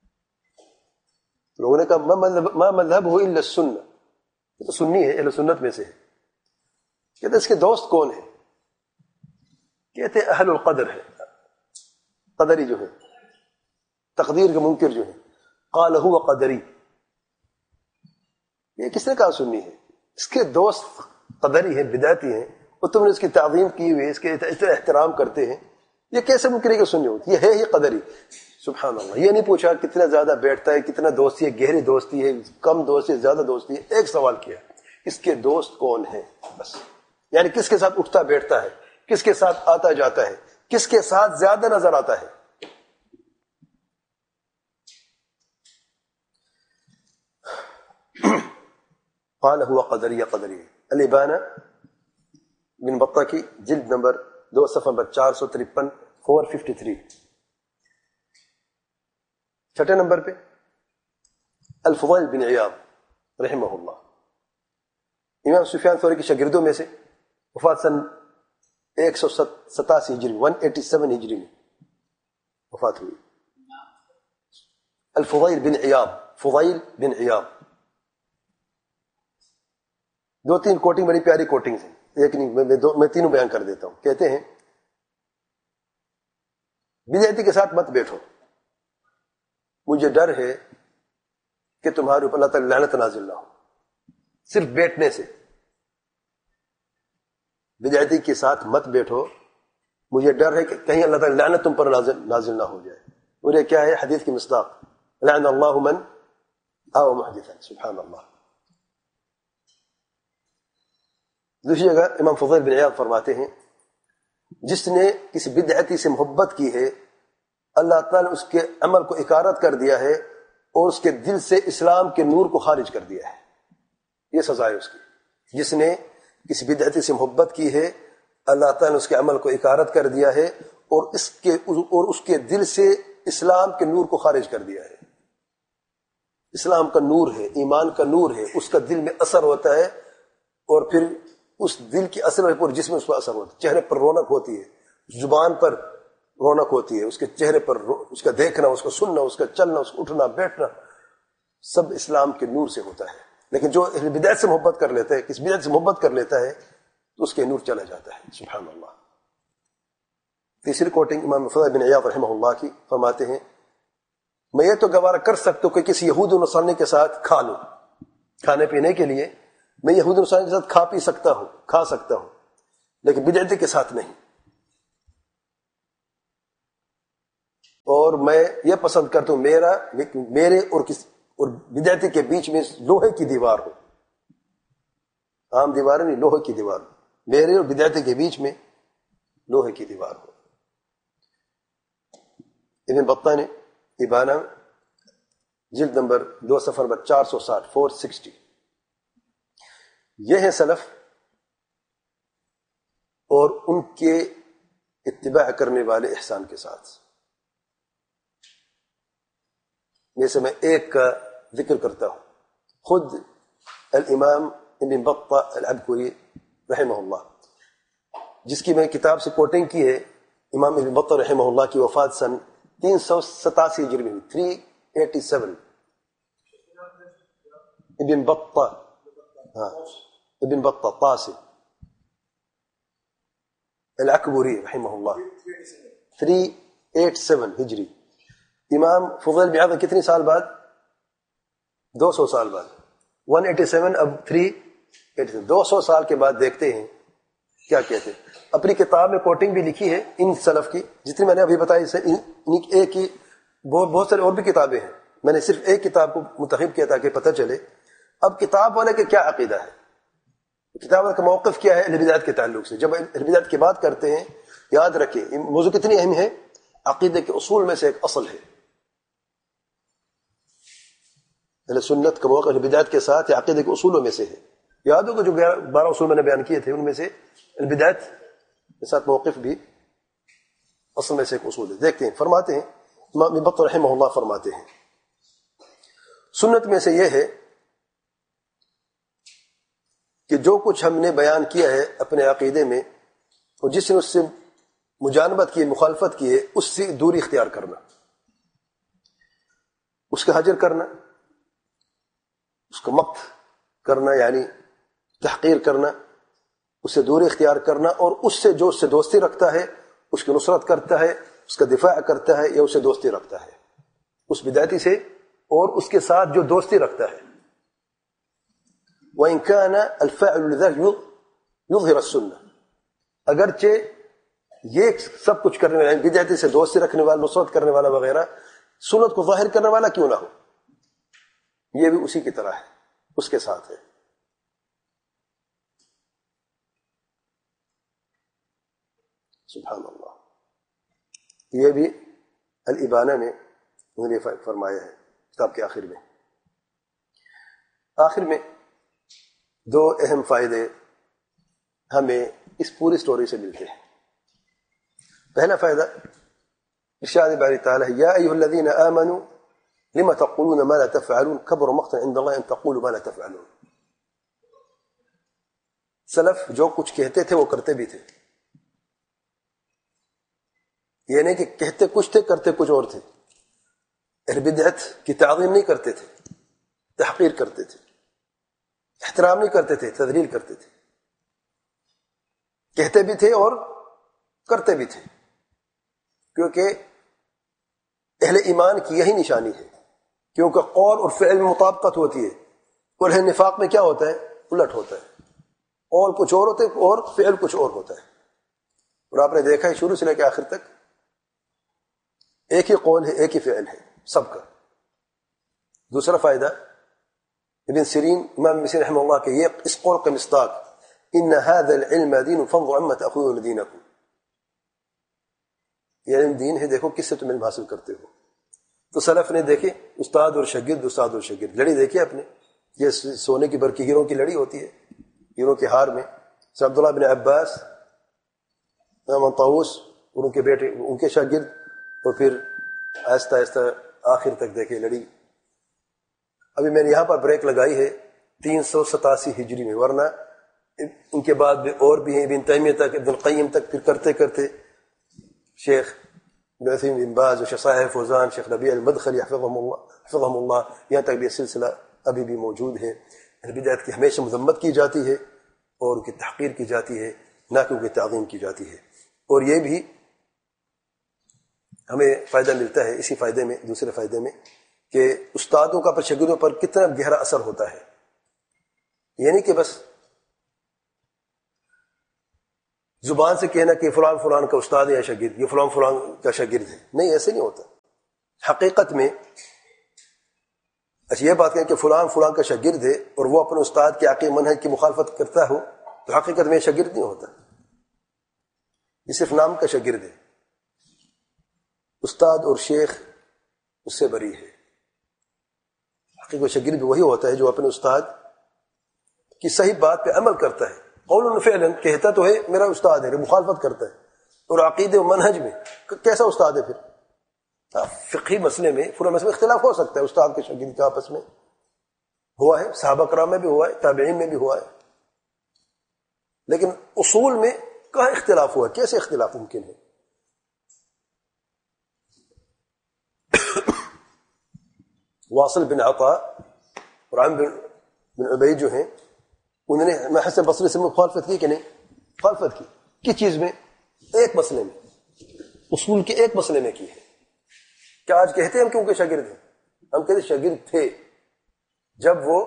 لوگوں نے کہا ما مذہب ہو الا السنہ، یہ تو سنی ہے، اہل سنت میں سے ہے. کہتے اس کے دوست کون ہیں؟ کہتے اہل القدر ہے، قدری جو ہے، تقدیر کے منکر جو ہے. قال هو قدری. یہ کس نے کہا سنی ہے؟ اس کے دوست قدری ہیں، بدعتی ہیں، اور تم نے اس کی تعظیم کی ہوئی، اس کے اتنا احترام کرتے ہیں، یہ کیسے ممکن ہے کہ سنی ہوتی؟ یہ ہے ہی قدری. سبحان اللہ. یہ نہیں پوچھا کتنا زیادہ بیٹھتا ہے، کتنا دوستی ہے، گہری دوستی ہے، کم دوستی ہے، زیادہ دوستی ہے. ایک سوال کیا، اس کے دوست کون ہیں؟ بس. یعنی کس کے ساتھ اٹھتا بیٹھتا ہے، کس کے ساتھ آتا جاتا ہے، کس کے ساتھ زیادہ نظر آتا ہے. قال هو قدری قدری. الابانہ بن بطہ کی جلد نمبر 2 صفحہ نمبر 453 453. چھٹے نمبر پہ الفضیل بن عیاض رحمہ اللہ، امام سفیان ثوری کے شاگردوں میں سے، وفات سن 187 ہجری 187 ہجری میں وفات ہوئی. الفضیل بن عیاض، فضیل بن عیاض. 2-3 کوٹنگ بڑی پیاری کوٹنگ ہیں، ایک نہیں میں تینوں بیان کر دیتا ہوں. کہتے ہیں بدعتی کے ساتھ مت بیٹھو، مجھے ڈر ہے کہ تمہارے اوپر اللہ تعالی لعنت نازل نہ ہو صرف بیٹھنے سے. بدعتی کے ساتھ مت بیٹھو، مجھے ڈر ہے کہ کہیں اللہ تعالی لعنت تم پر نازل نہ ہو جائے. اور یہ کیا ہے؟ حدیث کی مصداق، لعن اللہ من آو محدثا. سبحان اللہ. دوسری جگہ امام فضیل بن عیاض فرماتے ہیں جس نے کسی بدعتی سے محبت کی ہے، اللہ تعالیٰ نے اس کے عمل کو اکارت کر دیا ہے اور اس کے دل سے اسلام کے نور کو خارج کر دیا ہے. یہ سزا ہے اس کی. جس نے کسی بدعتی سے محبت کی ہے، اللہ تعالیٰ نے اس کے عمل کو اکارت کر دیا ہے اور اس کے دل سے اسلام کے نور کو خارج کر دیا ہے. اسلام کا نور ہے، ایمان کا نور ہے، اس کا دل میں اثر ہوتا ہے، اور پھر اس دل کی اثر میں پورے جسم میں اس پر اثر ہوتا ہے. چہرے پر رونق ہوتی ہے، زبان پر رونق ہوتی ہے، اس کے چہرے پر اس کا دیکھنا، اس کو سننا، اس کا چلنا، اس کو اٹھنا بیٹھنا سب اسلام کے نور سے ہوتا ہے. لیکن جو بدعت سے محبت کر لیتا ہے، کس بدعت سے محبت کر لیتا ہے تو اس کے نور چلا جاتا ہے. سبحان اللہ. تیسری کوٹنگ امام فضیل بن عیاض رحمہ اللہ کی فرماتے ہیں میں یہ تو گوارا کر سکتا ہوں کہ کسی یہود و نصرانی کے ساتھ کھا لوں، کھانے پینے کے لیے میں یہود و نصرانی کے ساتھ کھا سکتا ہوں لیکن بدعتی کے ساتھ نہیں. اور میں یہ پسند کرتا ہوں میرے اور بدعتی کے بیچ میں لوہے کی دیوار ہو، عام دیوار نہیں، لوہے کی دیوار ہو، میرے اور بدعتی کے بیچ میں لوہے کی دیوار ہو۔ ابن بطہ نے ابانہ جلد نمبر 2 صفحہ نمبر 460 460، یہ ہیں سلف اور ان کے اتباع کرنے والے احسان کے ساتھ۔ جیسے میں ایک کا ذکر کرتا ہوں، خود الامام ابن بطہ العبکری رحمہ اللہ، جس کی میں کتاب سے کوٹنگ کی ہے، امام ابن بطہ رحمہ اللہ کی وفات سن 387 ہجری میں، 387۔ ابن بطہ، ہاں ابن بطہ طاسم العکبری رحمہ اللہ، 387 ہجری۔ امام فضیل بن عیاض کتنی سال بعد؟ 200 سال بعد، 187 اب 387، 200 سال کے بعد دیکھتے ہیں کیا کہتے ہیں۔ اپنی کتاب میں کوٹنگ بھی لکھی ہے ان سلف کی، جتنی میں نے ابھی بتائی، ایک ہی بہت سارے اور بھی کتابیں ہیں، میں نے صرف ایک کتاب کو منتخب کیا تاکہ پتہ چلے اب کتاب والے کا کیا عقیدہ ہے، کتاب والے کا موقف کیا ہے اہل بدعت کے تعلق سے۔ جب اہل بدعت کی بات کرتے ہیں، یاد رکھیں یہ موضوع کتنی اہم ہے، عقیدے کے اصول میں سے ایک اصل ہے۔ اہل سنت کا موقف اہل بدعت کے ساتھ یہ عقیدے کے اصولوں میں سے ہے۔ یاد ہوگا جو 12 اصول میں نے بیان کیے تھے، ان میں سے اہل بدعت کے ساتھ موقف بھی اصل میں سے ایک اصول ہے۔ دیکھتے ہیں، فرماتے ہیں امام ابن بطہ رحمہ اللہ فرماتے ہیں، سنت میں سے یہ ہے کہ جو کچھ ہم نے بیان کیا ہے اپنے عقیدے میں، اور جس نے اس سے مجانبت کی، مخالفت کی ہے، اس سے دوری اختیار کرنا، اس کا حجر کرنا، اس کا مقت کرنا یعنی تحقیر کرنا، اس سے دوری اختیار کرنا، اور اس سے جو اس سے دوستی رکھتا ہے اس کی نصرت کرتا ہے، اس کا دفاع کرتا ہے یا اسے دوستی رکھتا ہے، اس بدعتی سے اور اس کے ساتھ جو دوستی رکھتا ہے۔ وَإِن كَانَ الْفَاعِلُ لِذَلِكَ يُظْهِرَ السُّنَّةَ، اگرچہ یہ سب کچھ کرنے والا، بدعتی سے دوستی رکھنے والا، نصرت کرنے والا وغیرہ، سنت کو ظاہر کرنے والا کیوں نہ ہو، یہ بھی اسی کی طرح ہے، اس کے ساتھ ہے۔ سبحان اللہ، یہ بھی الابانہ میں انہوں نے فرمایا ہے کتاب کے آخر میں۔ آخر میں 2 اہم فائدے ہمیں اس پوری سٹوری سے ملتے ہیں۔ پہلا فائدہ ارشاد باری تعالیٰ ہے، یا ایھا الذین آمنوا لم تقولون ما لا تفعلون کبر مقتا عند اللہ ان تقولوا ما لا تفعلون۔ سلف جو کچھ کہتے تھے وہ کرتے بھی تھے، یہ نہیں کہ کہتے کچھ تھے کرتے کچھ اور تھے۔ اہل بدعت کی تعظیم نہیں کرتے تھے، تحقیر کرتے تھے، احترام نہیں کرتے تھے، تذلیل کرتے تھے، کہتے بھی تھے اور کرتے بھی تھے، کیونکہ اہل ایمان کی یہی نشانی ہے، کیونکہ قول اور فعل میں مطابقت ہوتی ہے، اور اہل نفاق میں کیا ہوتا ہے، الٹ ہوتا ہے، قول کچھ اور ہوتے اور فعل کچھ اور ہوتا ہے۔ اور آپ نے دیکھا ہے شروع سے لے کے آخر تک ایک ہی قول ہے، ایک ہی فعل ہے سب کا۔ دوسرا فائدہ ابن سیرین، امام ابن سیرین رحمہ اللہ کے یہ اس قول کا مصداق، ان هذا العلم دین فانظروا عما تاخذون دینکم، یہ علم دین ہے، دیکھو کس سے تم علم حاصل کرتے ہو۔ تو سلف نے دیکھے استاد اور شاگرد، استاد اور شاگرد، لڑی دیکھی اپنے، یہ سونے کی برقی ہیروں کی لڑی ہوتی ہے، ہیروں کے ہار میں، سر عبداللہ بن عباس، امام طاووس اور ان کے بیٹے، ان کے شاگرد، اور پھر آہستہ آہستہ آخر تک دیکھے لڑی۔ ابھی میں نے یہاں پر بریک لگائی ہے 387 ہجری میں، ورنہ ان کے بعد بھی اور بھی ہیں، ابن تیمیہ تک، ابن القیم تک، پھر کرتے کرتے شیخ ابن عثیمین بن باز اور شیخ صالح فوزان، شیخ ربیع المدخلی حفظهم اللہ، یہاں تک بھی یہ سلسلہ ابھی بھی موجود ہے۔ اہل بدعت کی ہمیشہ مذمت کی جاتی ہے اور ان کی تحقیر کی جاتی ہے، نہ کہ ان کی تعظیم کی جاتی ہے۔ اور یہ بھی ہمیں فائدہ ملتا ہے اسی فائدے میں، دوسرے فائدے میں، کہ استادوں کا پر شاگردوں پر کتنا گہرا اثر ہوتا ہے۔ یعنی کہ بس زبان سے کہنا کہ فلان فلان کا استاد ہے یا شاگرد، یہ فلان فلان کا شاگرد ہے، نہیں، ایسے نہیں ہوتا۔ حقیقت میں اچھا یہ بات کہیں کہ فلاں فلاں کا شاگرد ہے اور وہ اپنے استاد کے عقیدہ منہج کی مخالفت کرتا ہو تو حقیقت میں شاگرد نہیں ہوتا، یہ صرف نام کا شاگرد ہے. استاد اور شیخ اس سے بری ہے. حقیقت شاگرد وہی ہوتا ہے جو اپنے استاد کی صحیح بات پہ عمل کرتا ہے، قولاً فعلاً کہتا تو ہے میرا استاد ہے، مخالفت کرتا ہے، اور عقیدے و منہج میں کیسا استاد ہے پھر؟ فقہی مسئلے میں فلاں مسئلے میں اختلاف ہو سکتا ہے استاد کے شاگرد کے آپس میں، ہوا ہے صحابہ کرام میں بھی ہوا ہے، تابعین میں بھی ہوا ہے، لیکن اصول میں کہاں اختلاف ہوا؟ کیسے اختلاف ممکن ہے؟ واصل بن عطا اور عامر بن عبید جو ہیں انہوں نے حسن بصری سے مخالفت کی کہ نہیں؟ مخالفت کی. کس چیز میں؟ ایک مسئلے میں، اصول کے ایک مسئلے میں کی ہے. کیا آج کہتے ہیں ہم کیونکہ شاگرد ہیں؟ ہم کہتے شاگرد تھے جب وہ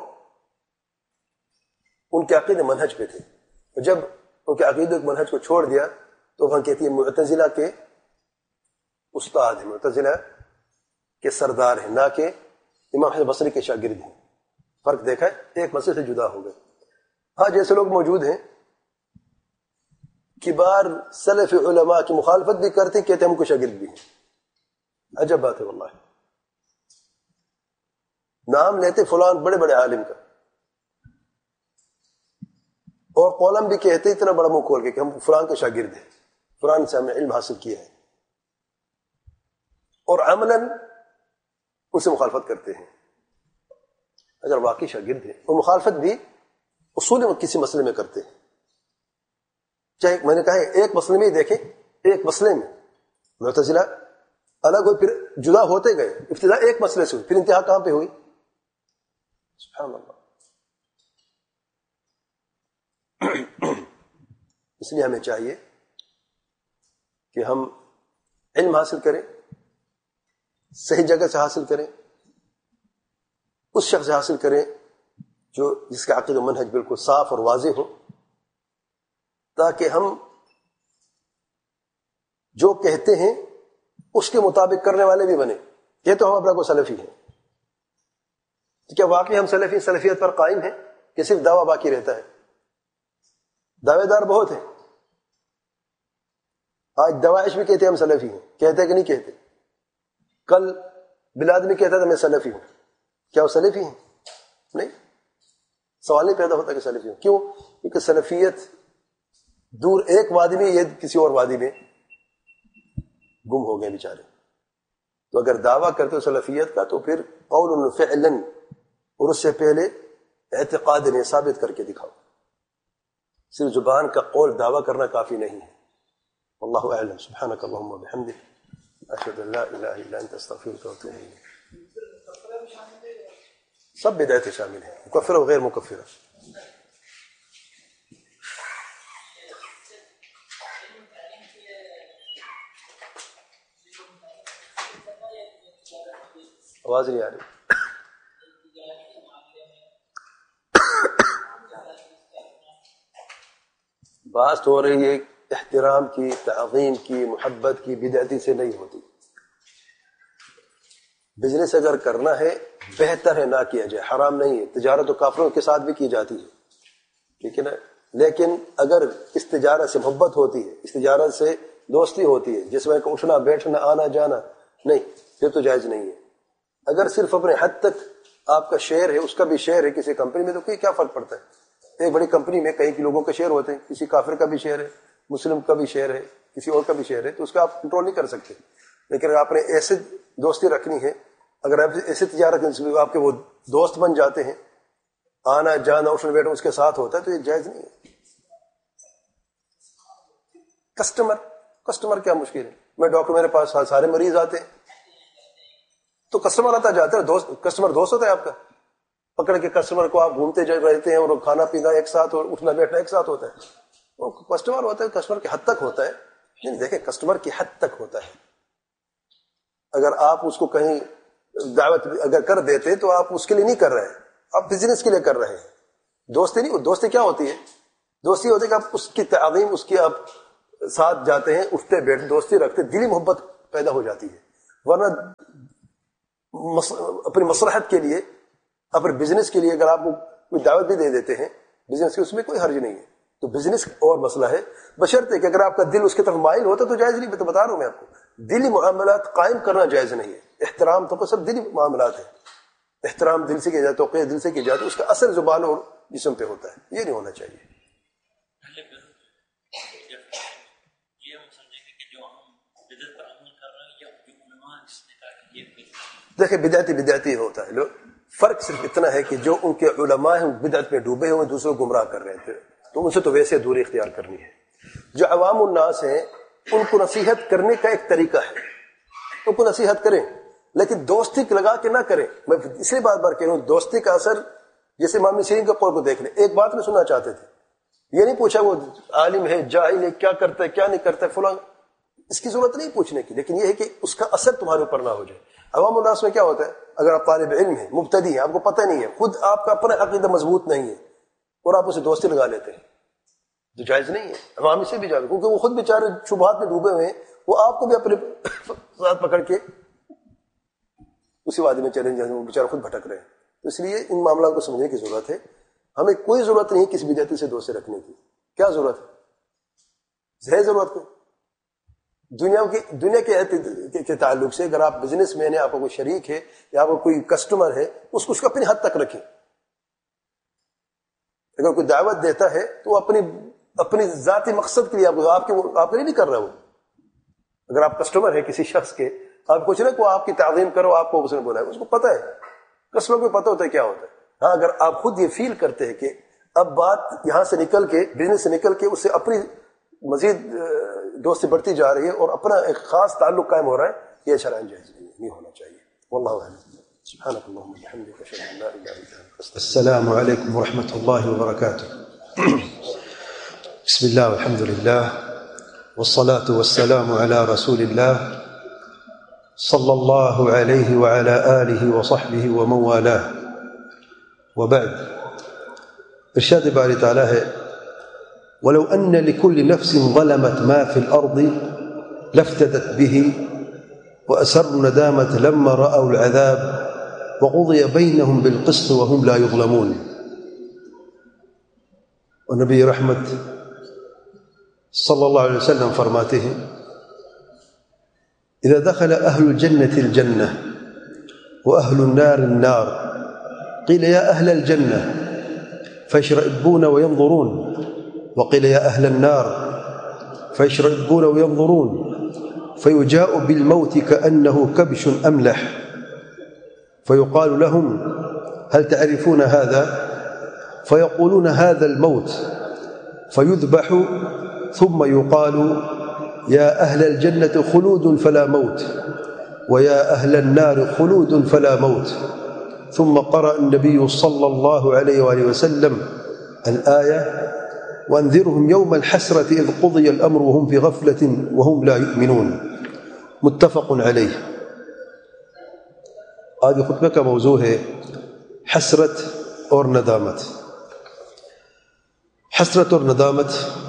ان کے عقیدے منہج پہ تھے، اور جب ان کے عقیدے منہج کو چھوڑ دیا تو ہم کہتے ہیں معتزلہ کے استاد ہیں، معتزلہ کے سردار ہیں، نہ کہ امام حسن بصری کے شاگرد ہیں. فرق دیکھا ہے؟ ایک مسئلے سے جدا ہو گئے. ہاں جیسے لوگ موجود ہیں کبار سلف علماء کی مخالفت بھی کرتے کہتے ہیں ہم کو شاگرد بھی ہیں. عجب بات ہے واللہ. نام لیتے فلان بڑے بڑے عالم کا، اور قولم بھی کہتے اتنا بڑا منہ کھول کے کہ ہم فلان کے شاگرد ہیں، فلان سے ہم نے علم حاصل کیا ہے، اور عملاً ان سے مخالفت کرتے ہیں. اگر واقعی شاگرد ہیں اور مخالفت بھی اصول کسی مسئلے میں کرتے ہیں، چاہے میں نے کہا ہے ایک مسئلے میں ہی دیکھیں، ایک مسئلے میں معتزلہ الگ ہوئی، پھر جدا ہوتے گئے، ابتدا ایک مسئلے سے ہوئی، پھر انتہا کہاں پہ ہوئی؟ سبحان اللہ. اس لیے ہمیں چاہیے کہ ہم علم حاصل کریں، صحیح جگہ سے حاصل کریں، اس شخص سے حاصل کریں جو جس کا عقیدہ و منہج بالکل صاف اور واضح ہو، تاکہ ہم جو کہتے ہیں اس کے مطابق کرنے والے بھی بنے. یہ تو ہم اپنا کو سلفی ہیں، کیا واقعی ہم سلفیت پر قائم ہیں کہ صرف دعویٰ باقی رہتا ہے؟ دعوے دار بہت ہیں. آج دواعش بھی کہتے ہیں ہم سلفی ہیں، کہتے ہیں کہ نہیں کہتے؟ کل بلادمی کہتا تھا میں سلفی ہوں، کیا وہ سلفی ہیں؟ نہیں. سوال نہیں پیدا ہوتا کہ سلفی ہوں. کیوں؟ کیونکہ سلفیت دور ایک وادی میں، یہ کسی اور وادی میں گم ہو گئے بیچارے. تو اگر دعویٰ کرتے ہو سلفیت کا تو پھر قول فعلا، اور اس سے پہلے اعتقاد نے ثابت کر کے دکھاؤ. صرف زبان کا قول دعویٰ کرنا کافی نہیں ہے. واللہ اعلم. سبحانک اللہم وبحمدک، اشہد ان لا الہ الا انت، استغفرک واتوب الیک. سب بدعتیں شامل ہیں، مکفرہ و غیر مکفرہ. آواز نہیں آ رہی. بات ہو رہی ہے احترام کی، تعظیم کی، محبت کی. بدعتی سے نہیں ہوتی. بزنس اگر کرنا ہے بہتر ہے نہ کیا جائے، حرام نہیں ہے. تجارت و کافروں کے ساتھ بھی کی جاتی ہے، ٹھیک ہے نا، لیکن اگر اس تجارت سے محبت ہوتی ہے، اس تجارت سے دوستی ہوتی ہے، جس میں کہ اٹھنا بیٹھنا آنا جانا نہیں، پھر تو جائز نہیں ہے. اگر صرف اپنے حد تک آپ کا شیئر ہے، اس کا بھی شیئر ہے کسی کمپنی میں، تو کوئی کیا فرق پڑتا ہے؟ ایک بڑی کمپنی میں کئی لوگوں کا شیئر ہوتے ہیں، کسی کافر کا بھی شیئر ہے، مسلم کا بھی شیئر ہے، کسی اور کا بھی شیئر ہے، تو اس کا آپ کنٹرول نہیں کر سکتے. لیکن اگر آپ نے ایسے دوستی رکھنی ہے، اگر آپ ایسے تجارت آپ کے وہ دوست بن جاتے ہیں، آنا جانا اٹھنا بیٹھنا اس کے ساتھ ہوتا ہے، تو یہ جائز نہیں ہے. کسٹمر کیا مشکل ہے؟ میں ڈاکٹر، میرے پاس سارے مریض آتے ہیں، تو کسٹمر آتا جاتا ہے. کسٹمر دوست ہوتا ہے آپ کا، پکڑ کے کسٹمر کو آپ گھومتے رہتے ہیں، اور کھانا پینا ایک ساتھ اور اٹھنا بیٹھنا ایک ساتھ ہوتا ہے. وہ کسٹمر ہوتا ہے، کسٹمر کی حد تک ہوتا ہے. نہیں دیکھیں، کسٹمر کی حد تک ہوتا ہے. اگر آپ اس کو کہیں دعوت اگر کر دیتے تو آپ اس کے لیے نہیں کر رہے ہیں، آپ بزنس کے لیے کر رہے ہیں. دوستی نہیں. دوستی کیا ہوتی ہے؟ دوستی ہوتی ہے کہ آپ اس کی تعظیم، اس کی آپ ساتھ جاتے ہیں، اٹھتے بیٹھتے دوستی رکھتے، دلی محبت پیدا ہو جاتی ہے. ورنہ اپنی مصلحت کے لیے اپنے بزنس کے لیے اگر آپ کو کوئی دعوت بھی دے دیتے ہیں بزنس کی، اس میں کوئی حرج نہیں ہے. تو بزنس اور مسئلہ ہے، بشرطے کہ اگر آپ کا دل اس کی طرف مائل ہوتا تو جائز نہیں. میں تو بتا رہا ہوں میں آپ کو، دلی معاملات قائم کرنا جائز نہیں ہے. احترام تو سب دلی معاملات ہیں، احترام دل سے کیا جاتا ہے، توقیر دل سے کیا جاتا ہے، اس کا اثر زبان اور جسم پہ ہوتا ہے. یہ نہیں ہونا چاہیے. دیکھیں بدعتی ہوتا ہے. لوگ فرق صرف اتنا ہے کہ جو ان کے علماء ہیں بدعت میں ڈوبے ہوئے دوسروں کو گمراہ کر رہے تھے، تو ان سے تو ویسے دوری اختیار کرنی ہے. جو عوام الناس ہیں ان کو نصیحت کرنے کا ایک طریقہ ہے، ان کو نصیحت کریں لیکن دوستی لگا کے نہ کریں. میں اس لیے بار بار کہہ رہا ہوں دوستی کا اثر، جیسے امام سیرین کے قول کو دیکھ لیں. ایک بات میں سننا چاہتے تھے، یہ نہیں پوچھا وہ عالم ہے جاہل ہے کیا کرتا ہے کیا نہیں کرتا ہے فلاں، اس کی ضرورت نہیں پوچھنے کی، لیکن یہ ہے کہ اس کا اثر تمہارے اوپر نہ ہو جائے. عوام الناس میں کیا ہوتا ہے، اگر آپ طالب علم ہیں مبتدی ہیں، آپ کو پتہ نہیں ہے، خود آپ کا اپنا عقیدہ مضبوط نہیں ہے اور آپ اسے دوستی لگا لیتے ہیں، تو جائز نہیں ہے. عوام سے بھی جائز، کیونکہ وہ خود بیچارے شبہات میں ڈوبے ہوئے ہیں، وہ آپ کو بھی اپنے ساتھ پکڑ کے اسی وادی میں چلیں جائیں، وہ بیچارے خود بھٹک رہے ہیں. تو اس لیے ان معاملات کو سمجھنے کی ضرورت ہے. ہمیں کوئی ضرورت نہیں کسی بدعتی سے دوستی رکھنے کی. کیا ضرورت ہے ضرورت کو دنیا کے تعلق سے. اگر آپ بزنس مین ہیں، آپ کا کوئی شریک ہے یا آپ کا کوئی کسٹمر ہے، اس کو اپنی حد تک رکھیں. اگر کوئی دعوت دیتا ہے تو وہ اپنی ذاتی مقصد کے لیے آپ کے لیے نہیں کر رہا. وہ اگر آپ کسٹمر ہیں کسی شخص کے، آپ کچھ نہ کو آپ کی تعظیم کرو، آپ کو اس نے بولا ہے، اس کو پتہ ہے، کسٹمر کو پتہ ہوتا ہے کیا ہوتا ہے. ہاں اگر آپ خود یہ فیل کرتے ہیں کہ اب بات یہاں سے نکل کے بزنس سے نکل کے اس سے اپنی مزید دوستی بڑھتی جا رہی ہے اور اپنا ایک خاص تعلق قائم ہو رہا ہے، یہ شرعاً جائز نہیں ہونا چاہیے. واللہ اعلم. سبحانك اللهم وبحمدك اشهد ان لا اله الا انت. السلام عليكم ورحمة الله وبركاته. بسم الله والحمد لله والصلاة والسلام على رسول الله صلى الله عليه وعلى آله وصحبه ومن والاه وبعد. ارشاد باری تعالی ہے ولو أن لكل نفس ظلمت ما في الأرض لافتدت به وأسروا الندامة لما رأوا العذاب وقضي بينهم بالقسط وهم لا يظلمون. اور نبی رحمت صلی اللہ علیہ وسلم فرماتے ہیں إذا دخل أهل الجنة الجنة وأهل النار النار قيل يا أهل الجنة فيشرئبون وينظرون وقيل يا أهل النار فيشرئبون وينظرون فيجاء بالموت كأنه كبش أملح فيقال لهم هل تعرفون هذا فيقولون هذا الموت فيذبح ثم يقال يا أهل الجنة خلود فلا موت ويا أهل النار خلود فلا موت. ثم قرأ النبي صلى الله عليه وآله وسلم الآية وأنذرهم يوم الحسرة إذ قضي الأمر وهم في غفلة وهم لا يؤمنون. متفق عليه. آج خطبہ کا موضوع ہے حسرت اور ندامت. حسرت اور ندامت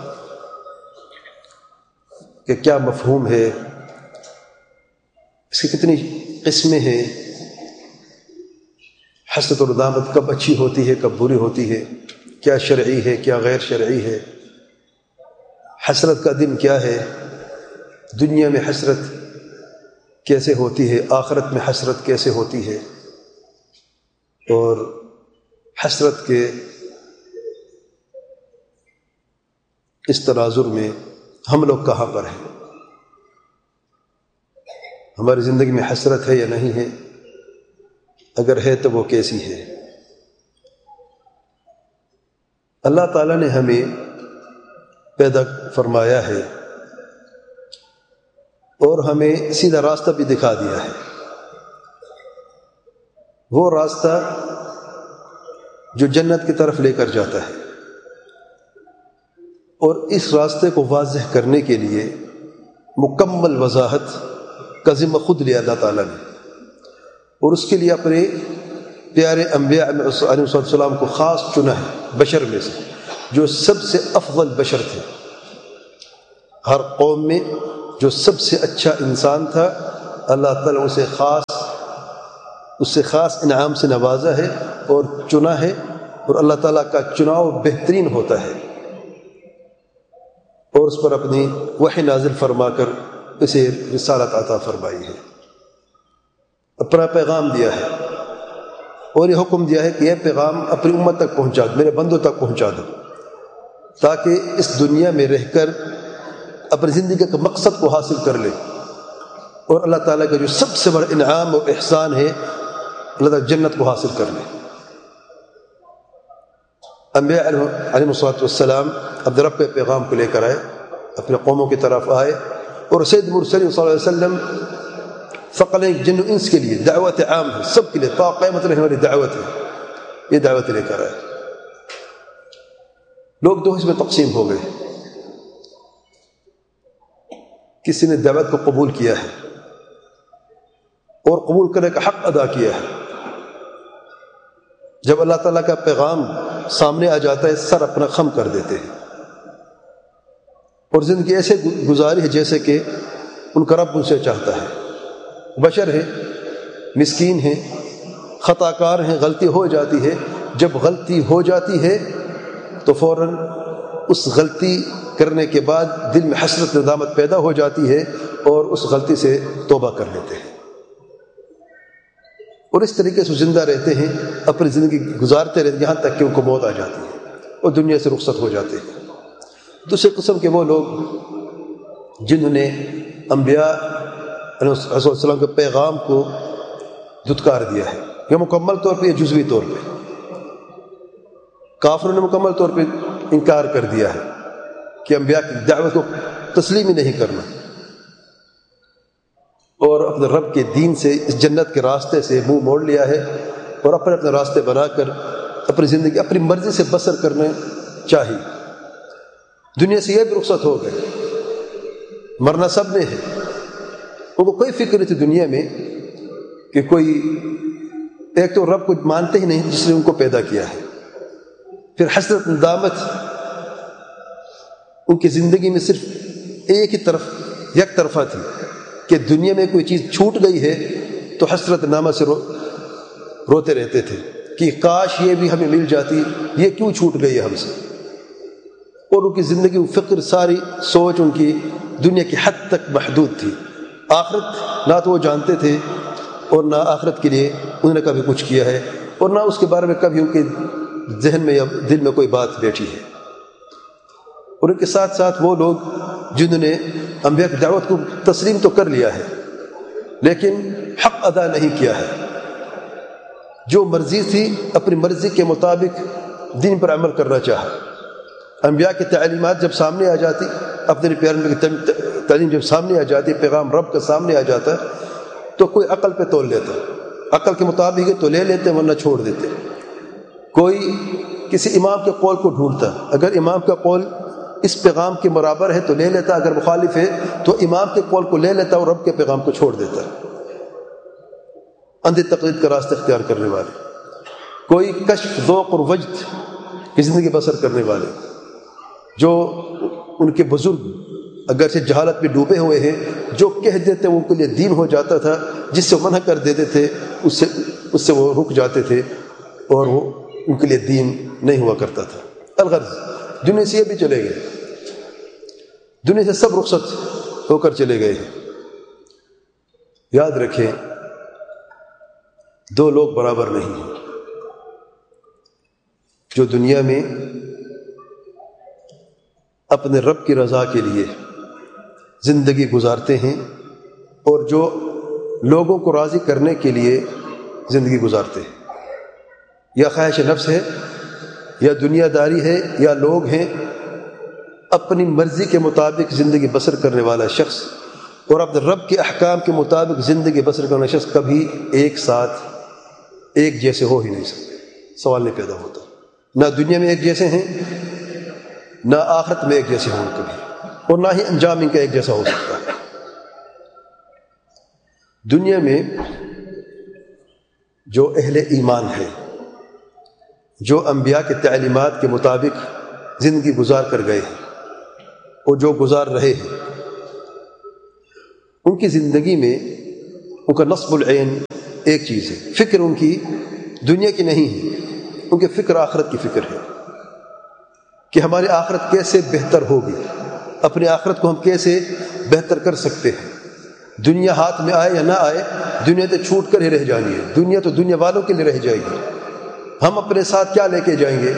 کہ کیا مفہوم ہے، اس کی کتنی قسمیں ہیں، حسرت اور ندامت کب اچھی ہوتی ہے کب بری ہوتی ہے، کیا شرعی ہے کیا غیر شرعی ہے، حسرت کا دن کیا ہے، دنیا میں حسرت کیسے ہوتی ہے، آخرت میں حسرت کیسے ہوتی ہے، اور حسرت کے اس تناظر میں ہم لوگ کہاں پر ہیں، ہماری زندگی میں حسرت ہے یا نہیں ہے، اگر ہے تو وہ کیسی ہے. اللہ تعالیٰ نے ہمیں پیدا فرمایا ہے اور ہمیں سیدھا راستہ بھی دکھا دیا ہے. وہ راستہ جو جنت کی طرف لے کر جاتا ہے، اور اس راستے کو واضح کرنے کے لیے مکمل وضاحت کا ذمہ خود لیا اللہ تعالیٰ نے، اور اس کے لیے اپنے پیارے انبیاء علیہ السلام کو خاص چنا ہے بشر میں سے، جو سب سے افضل بشر تھے. ہر قوم میں جو سب سے اچھا انسان تھا اللہ تعالیٰ اسے خاص اس سے خاص انعام سے نوازا ہے اور چنا ہے، اور اللہ تعالیٰ کا چناؤ بہترین ہوتا ہے، اور اس پر اپنی وحی نازل فرما کر اسے رسالت عطا فرمائی ہے، اپنا پیغام دیا ہے، اور یہ حکم دیا ہے کہ یہ پیغام اپنی امت تک پہنچا دو، میرے بندوں تک پہنچا دو، تاکہ اس دنیا میں رہ کر اپنی زندگی کے مقصد کو حاصل کر لے، اور اللہ تعالیٰ کا جو سب سے بڑا انعام اور احسان ہے اللہ تعالیٰ جنت کو حاصل کر لے۔ انبیاء علیہ السلام اپنے رب کے پیغام کو لے کر آئے، اپنے قوموں کی طرف آئے، اور سید مرسلین صلی اللہ علیہ وسلم ثقلین جن و انس کے لیے دعوت عام ہے، سب کے لیے تا قیامت رہنے والی دعوت ہے، یہ دعوت لے کر آئے۔ لوگ دو حصے میں تقسیم ہو گئے، کسی نے دعوت کو قبول کیا ہے اور قبول کرنے کا حق ادا کیا ہے، جب اللہ تعالیٰ کا پیغام سامنے آ جاتا ہے سر اپنا خم کر دیتے ہیں، اور زندگی ایسے گزاری ہے جیسے کہ ان کا رب ان سے چاہتا ہے۔ بشر ہے، مسکین ہیں، خطا کار ہیں، غلطی ہو جاتی ہے، جب غلطی ہو جاتی ہے تو فوراً اس غلطی کرنے کے بعد دل میں حسرت ندامت پیدا ہو جاتی ہے اور اس غلطی سے توبہ کر لیتے ہیں، اور اس طریقے سے زندہ رہتے ہیں، اپنی زندگی گزارتے رہتے ہیں یہاں تک کہ ان کو موت آ جاتی ہے اور دنیا سے رخصت ہو جاتے ہیں۔ دوسرے قسم کے وہ لوگ جنہوں نے انبیاء علیہ السلام کے پیغام کو دھتکار دیا ہے، یا مکمل طور پہ یا جزوی طور پہ۔ کافروں نے مکمل طور پہ انکار کر دیا ہے کہ انبیاء کی دعوت کو تسلیم ہی نہیں کرنا، اور اپنے رب کے دین سے، اس جنت کے راستے سے منہ موڑ لیا ہے، اور اپنے راستے بنا کر اپنی زندگی اپنی مرضی سے بسر کرنے چاہیے۔ دنیا سے یہ بھی رخصت ہو گئے، مرنا سب نے ہے، ان کو کوئی فکر نہیں تھی دنیا میں کہ کوئی ایک تو رب کو مانتے ہی نہیں جس نے ان کو پیدا کیا ہے، پھر حسرت ندامت ان کی زندگی میں صرف ایک ہی طرف یک طرفہ تھی کہ دنیا میں کوئی چیز چھوٹ گئی ہے تو حسرت ندامت سے روتے رہتے تھے کہ کاش یہ بھی ہمیں مل جاتی، یہ کیوں چھوٹ گئی ہے ہم سے، اور ان کی زندگی فکر ساری سوچ ان کی دنیا کی حد تک محدود تھی۔ آخرت نہ تو وہ جانتے تھے، اور نہ آخرت کے لیے انہوں نے کبھی کچھ کیا ہے، اور نہ اس کے بارے میں کبھی ان کے ذہن میں یا دل میں کوئی بات بیٹھی ہے۔ اور ان کے ساتھ ساتھ وہ لوگ جنہوں نے انبیاء کی دعوت کو تسلیم تو کر لیا ہے لیکن حق ادا نہیں کیا ہے، جو مرضی تھی اپنی مرضی کے مطابق دین پر عمل کرنا چاہا۔ انبیاء کی تعلیمات جب سامنے آ جاتی، اپنے پیارے کی تعلیم جب سامنے آ جاتی، پیغام رب کا سامنے آ جاتا، تو کوئی عقل پہ تول لیتا، عقل کے مطابق ہے تو لے لیتے ورنہ چھوڑ دیتے۔ کوئی کسی امام کے قول کو ڈھونڈتا، اگر امام کا قول اس پیغام کے برابر ہے تو لے لیتا، اگر مخالف ہے تو امام کے قول کو لے لیتا اور رب کے پیغام کو چھوڑ دیتا۔ اندھی تقلید کا راستہ اختیار کرنے والے، کوئی کشف ذوق اور وجد کی زندگی بسر کرنے والے، جو ان کے بزرگ اگرچہ جہالت میں ڈوبے ہوئے ہیں، جو کہہ دیتے وہ ان کے لیے دین ہو جاتا تھا، جس سے منع کر دیتے تھے اس سے وہ رک جاتے تھے اور وہ ان کے لیے دین نہیں ہوا کرتا تھا۔ الغرض دنیا سے یہ بھی چلے گئے، دنیا سے سب رخصت ہو کر چلے گئے۔ یاد رکھیں دو لوگ برابر نہیں ہیں، جو دنیا میں اپنے رب کی رضا کے لیے زندگی گزارتے ہیں اور جو لوگوں کو راضی کرنے کے لیے زندگی گزارتے ہیں، یا خواہش نفس ہے یا دنیا داری ہے یا لوگ ہیں، اپنی مرضی کے مطابق زندگی بسر کرنے والا شخص اور اپنے رب کے احکام کے مطابق زندگی بسر کرنے والا شخص کبھی ایک ساتھ ایک جیسے ہو ہی نہیں سکتے، سوال نہیں پیدا ہوتا۔ نہ دنیا میں ایک جیسے ہیں، نہ آخرت میں ایک جیسے ہوں کبھی، اور نہ ہی انجام ان کا ایک جیسا ہو سکتا ہے۔ دنیا میں جو اہل ایمان ہے، جو انبیاء کی تعلیمات کے مطابق زندگی گزار کر گئے ہیں اور جو گزار رہے ہیں، ان کی زندگی میں ان کا نصب العین، ایک چیز ہے، فکر ان کی دنیا کی نہیں ہے، ان کی فکر آخرت کی فکر ہے کہ ہماری آخرت کیسے بہتر ہوگی، اپنی آخرت کو ہم کیسے بہتر کر سکتے ہیں۔ دنیا ہاتھ میں آئے یا نہ آئے، دنیا تو چھوٹ کر ہی رہ جانی ہے، دنیا تو دنیا والوں کے لیے رہ جائے گی۔ ہم اپنے ساتھ کیا لے کے جائیں گے؟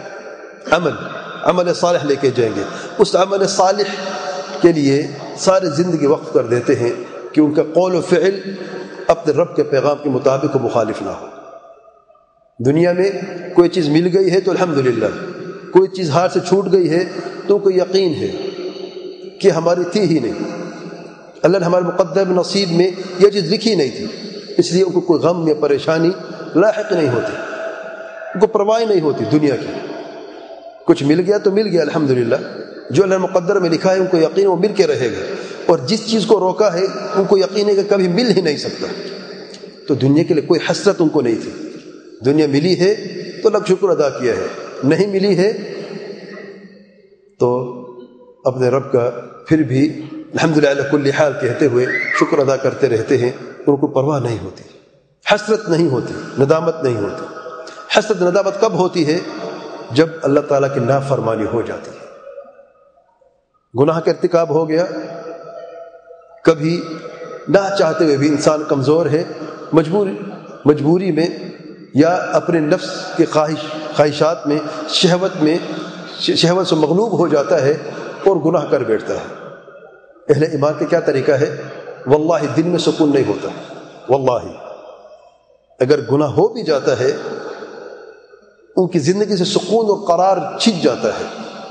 عمل صالح لے کے جائیں گے۔ اس عمل صالح کے لیے ساری زندگی وقف کر دیتے ہیں کہ ان کا قول و فعل اپنے رب کے پیغام کے مطابق و مخالف نہ ہو۔ دنیا میں کوئی چیز مل گئی ہے تو الحمدللہ، کوئی چیز ہاتھ سے چھوٹ گئی ہے تو کوئی یقین ہے کہ ہماری تھی ہی نہیں، اللہ نے ہمارے مقدر نصیب میں یہ چیز لکھی نہیں تھی، اس لیے ان کو کوئی غم یا پریشانی لاحق نہیں ہوتی، ان کو پرواہ نہیں ہوتی دنیا کی۔ کچھ مل گیا تو مل گیا الحمدللہ، جو اللہ نے مقدر میں لکھا ہے ان کو یقین وہ مل کے رہے گا، اور جس چیز کو روکا ہے ان کو یقین ہے کہ کبھی مل ہی نہیں سکتا۔ تو دنیا کے لیے کوئی حسرت ان کو نہیں تھی۔ دنیا ملی ہے تو لگ شکر ادا کیا ہے، نہیں ملی ہے تو اپنے رب کا پھر بھی الحمدللہ علی کل حال کہتے ہوئے شکر ادا کرتے رہتے ہیں، ان کو پرواہ نہیں ہوتی، حسرت نہیں ہوتی، ندامت نہیں ہوتی۔ حسرت ندامت کب ہوتی ہے؟ جب اللہ تعالیٰ کی نافرمانی ہو جاتی ہے، گناہ کا ارتکاب ہو گیا، کبھی نہ چاہتے ہوئے بھی انسان کمزور ہے، مجبوری میں یا اپنے نفس کے خواہشات میں، شہوت سے مغلوب ہو جاتا ہے اور گناہ کر بیٹھتا ہے۔ اہل ایمان کا کیا طریقہ ہے؟ واللہ دل میں سکون نہیں ہوتا، واللہ اگر گناہ ہو بھی جاتا ہے ان کی زندگی سے سکون اور قرار چھن جاتا ہے۔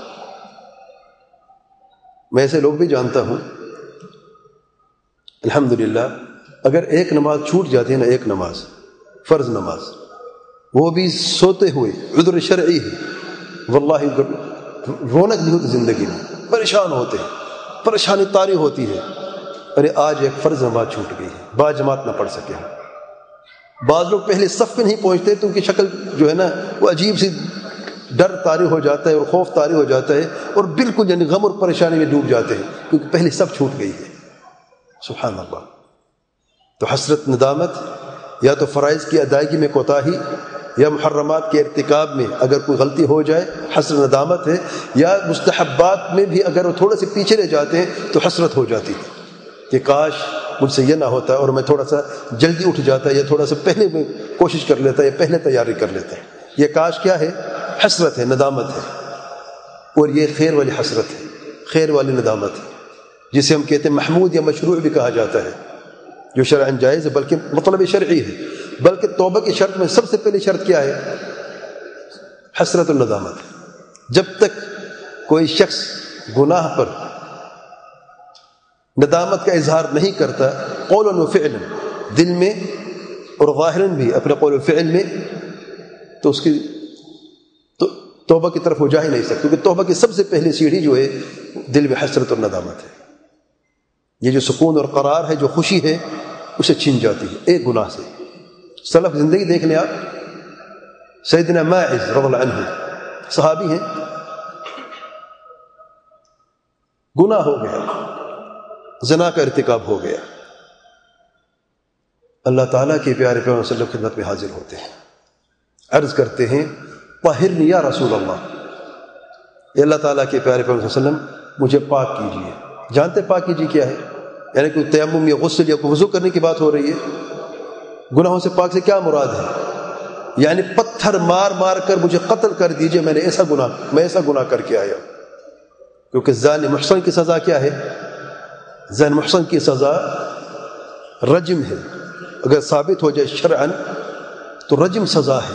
میں ایسے لوگ بھی جانتا ہوں الحمدللہ، اگر ایک نماز چھوٹ جاتی ہے نا، ایک نماز فرض نماز، وہ بھی سوتے ہوئے، عذر شرعی ہے، واللہ رونق نہیں ہوتی زندگی میں، پریشان ہوتے ہیں، پریشانی طاری ہوتی ہے، ارے آج ایک فرض نماز چھوٹ گئی ہے، با جماعت نہ پڑھ سکے۔ بعض لوگ پہلے صف میں نہیں پہنچتے تو ان کی شکل جو ہے نا وہ عجیب سی ڈر طاری ہو جاتا ہے اور خوف طاری ہو جاتا ہے، اور بالکل یعنی غم اور پریشانی میں ڈوب جاتے ہیں کیونکہ پہلے صف چھوٹ گئی ہے۔ سبحان اللہ۔ تو حسرت ندامت یا تو فرائض کی ادائیگی میں کوتاہی یا محرمات کے ارتکاب میں اگر کوئی غلطی ہو جائے حسرت ندامت ہے، یا مستحبات میں بھی اگر وہ تھوڑے سے پیچھے رہ جاتے ہیں تو حسرت ہو جاتی ہے کہ کاش مجھ سے یہ نہ ہوتا اور میں تھوڑا سا جلدی اٹھ جاتا یا تھوڑا سا پہلے میں کوشش کر لیتا یا پہلے تیاری کر لیتا۔ یہ کاش کیا ہے؟ حسرت ہے، ندامت ہے، اور یہ خیر والی حسرت ہے، خیر والی ندامت ہے، جسے ہم کہتے ہیں محمود یا مشروع بھی کہا جاتا ہے، جو شرعاً جائز ہے بلکہ مطلب شرعی ہے۔ بلکہ توبہ کی شرط میں سب سے پہلی شرط کیا ہے؟ حسرت الندامت۔ جب تک کوئی شخص گناہ پر ندامت کا اظہار نہیں کرتا قولاً و فعلاً، دل میں اور ظاہراً بھی اپنے قول و فعل میں، تو اس کی توبہ کی طرف وہ جا ہی نہیں سکتا، کیونکہ توبہ کی سب سے پہلی سیڑھی جو ہے دل میں حسرت اور ندامت ہے۔ یہ جو سکون اور قرار ہے، جو خوشی ہے، اسے چھن جاتی ہے ایک گناہ سے۔ سلف زندگی دیکھ لیں آپ، سیدنا ماعز رضی اللہ عنہ صحابی ہیں، گناہ ہو گیا، زنا کا ارتکاب ہو گیا، اللہ تعالیٰ کے پیارے پیغمبر صلی اللہ علیہ وسلم خدمت میں حاضر ہوتے ہیں، عرض کرتے ہیں طہرنی یا رسول اللہ، اے اللہ تعالیٰ کے پیارے پیغمبر صلی اللہ علیہ وسلم مجھے پاک کیجیے۔ جانتے پاک کیجیے کیا ہے؟ یعنی کوئی تیمم یا غسل یا کوئی وضو کرنے کی بات ہو رہی ہے؟ گناہوں سے پاک سے کیا مراد ہے؟ یعنی پتھر مار مار کر مجھے قتل کر دیجیے، میں ایسا گناہ کر کے آیا۔ کیونکہ زانی محصن کی سزا کیا ہے؟ زانی محصن کی سزا رجم ہے، اگر ثابت ہو جائے شرعاً تو رجم سزا ہے۔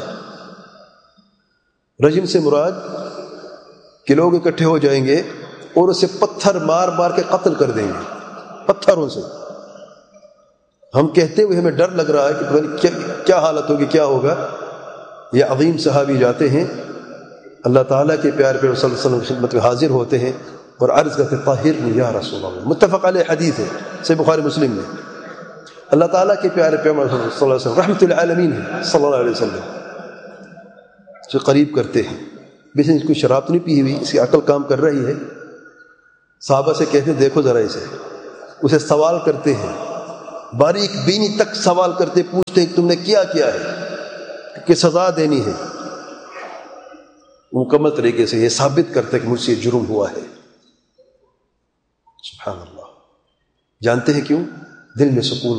رجم سے مراد کہ لوگ اکٹھے ہو جائیں گے اور اسے پتھر مار مار کے قتل کر دیں گے، پتھروں سے۔ ہم کہتے ہوئے ہمیں ڈر لگ رہا ہے کہ پتہ نہیں کیا حالت ہوگی، کیا ہوگا۔ یہ عظیم صحابی جاتے ہیں، اللہ تعالیٰ کے پیارے پیغمبر صلی اللہ علیہ وسلم کی خدمت میں حاضر ہوتے ہیں اور عرض کرتے طاہرنی یا رسول اللہ، متفق علیہ حدیث ہے، صحیح بخاری مسلم میں۔ اللہ تعالیٰ کے پیارے پیغمبر صلی اللہ علیہ وسلم رحمۃ العالمین ہے صلی اللہ علیہ وسلم، سے قریب کرتے ہیں، بس اس کو شراب تو نہیں پی ہوئی، اس کی عقل کام کر رہی ہے۔ صحابہ سے کہتے ہیں دیکھو ذرا اسے سوال کرتے ہیں باریک بینی تک سوال کرتے پوچھتے ہیں کہ تم نے کیا ہے کہ سزا دینی ہے. مکمل طریقے سے یہ ثابت کرتے کہ مجھ سے جرم ہوا ہے. سبحان اللہ. جانتے ہیں کیوں؟ دل میں سکون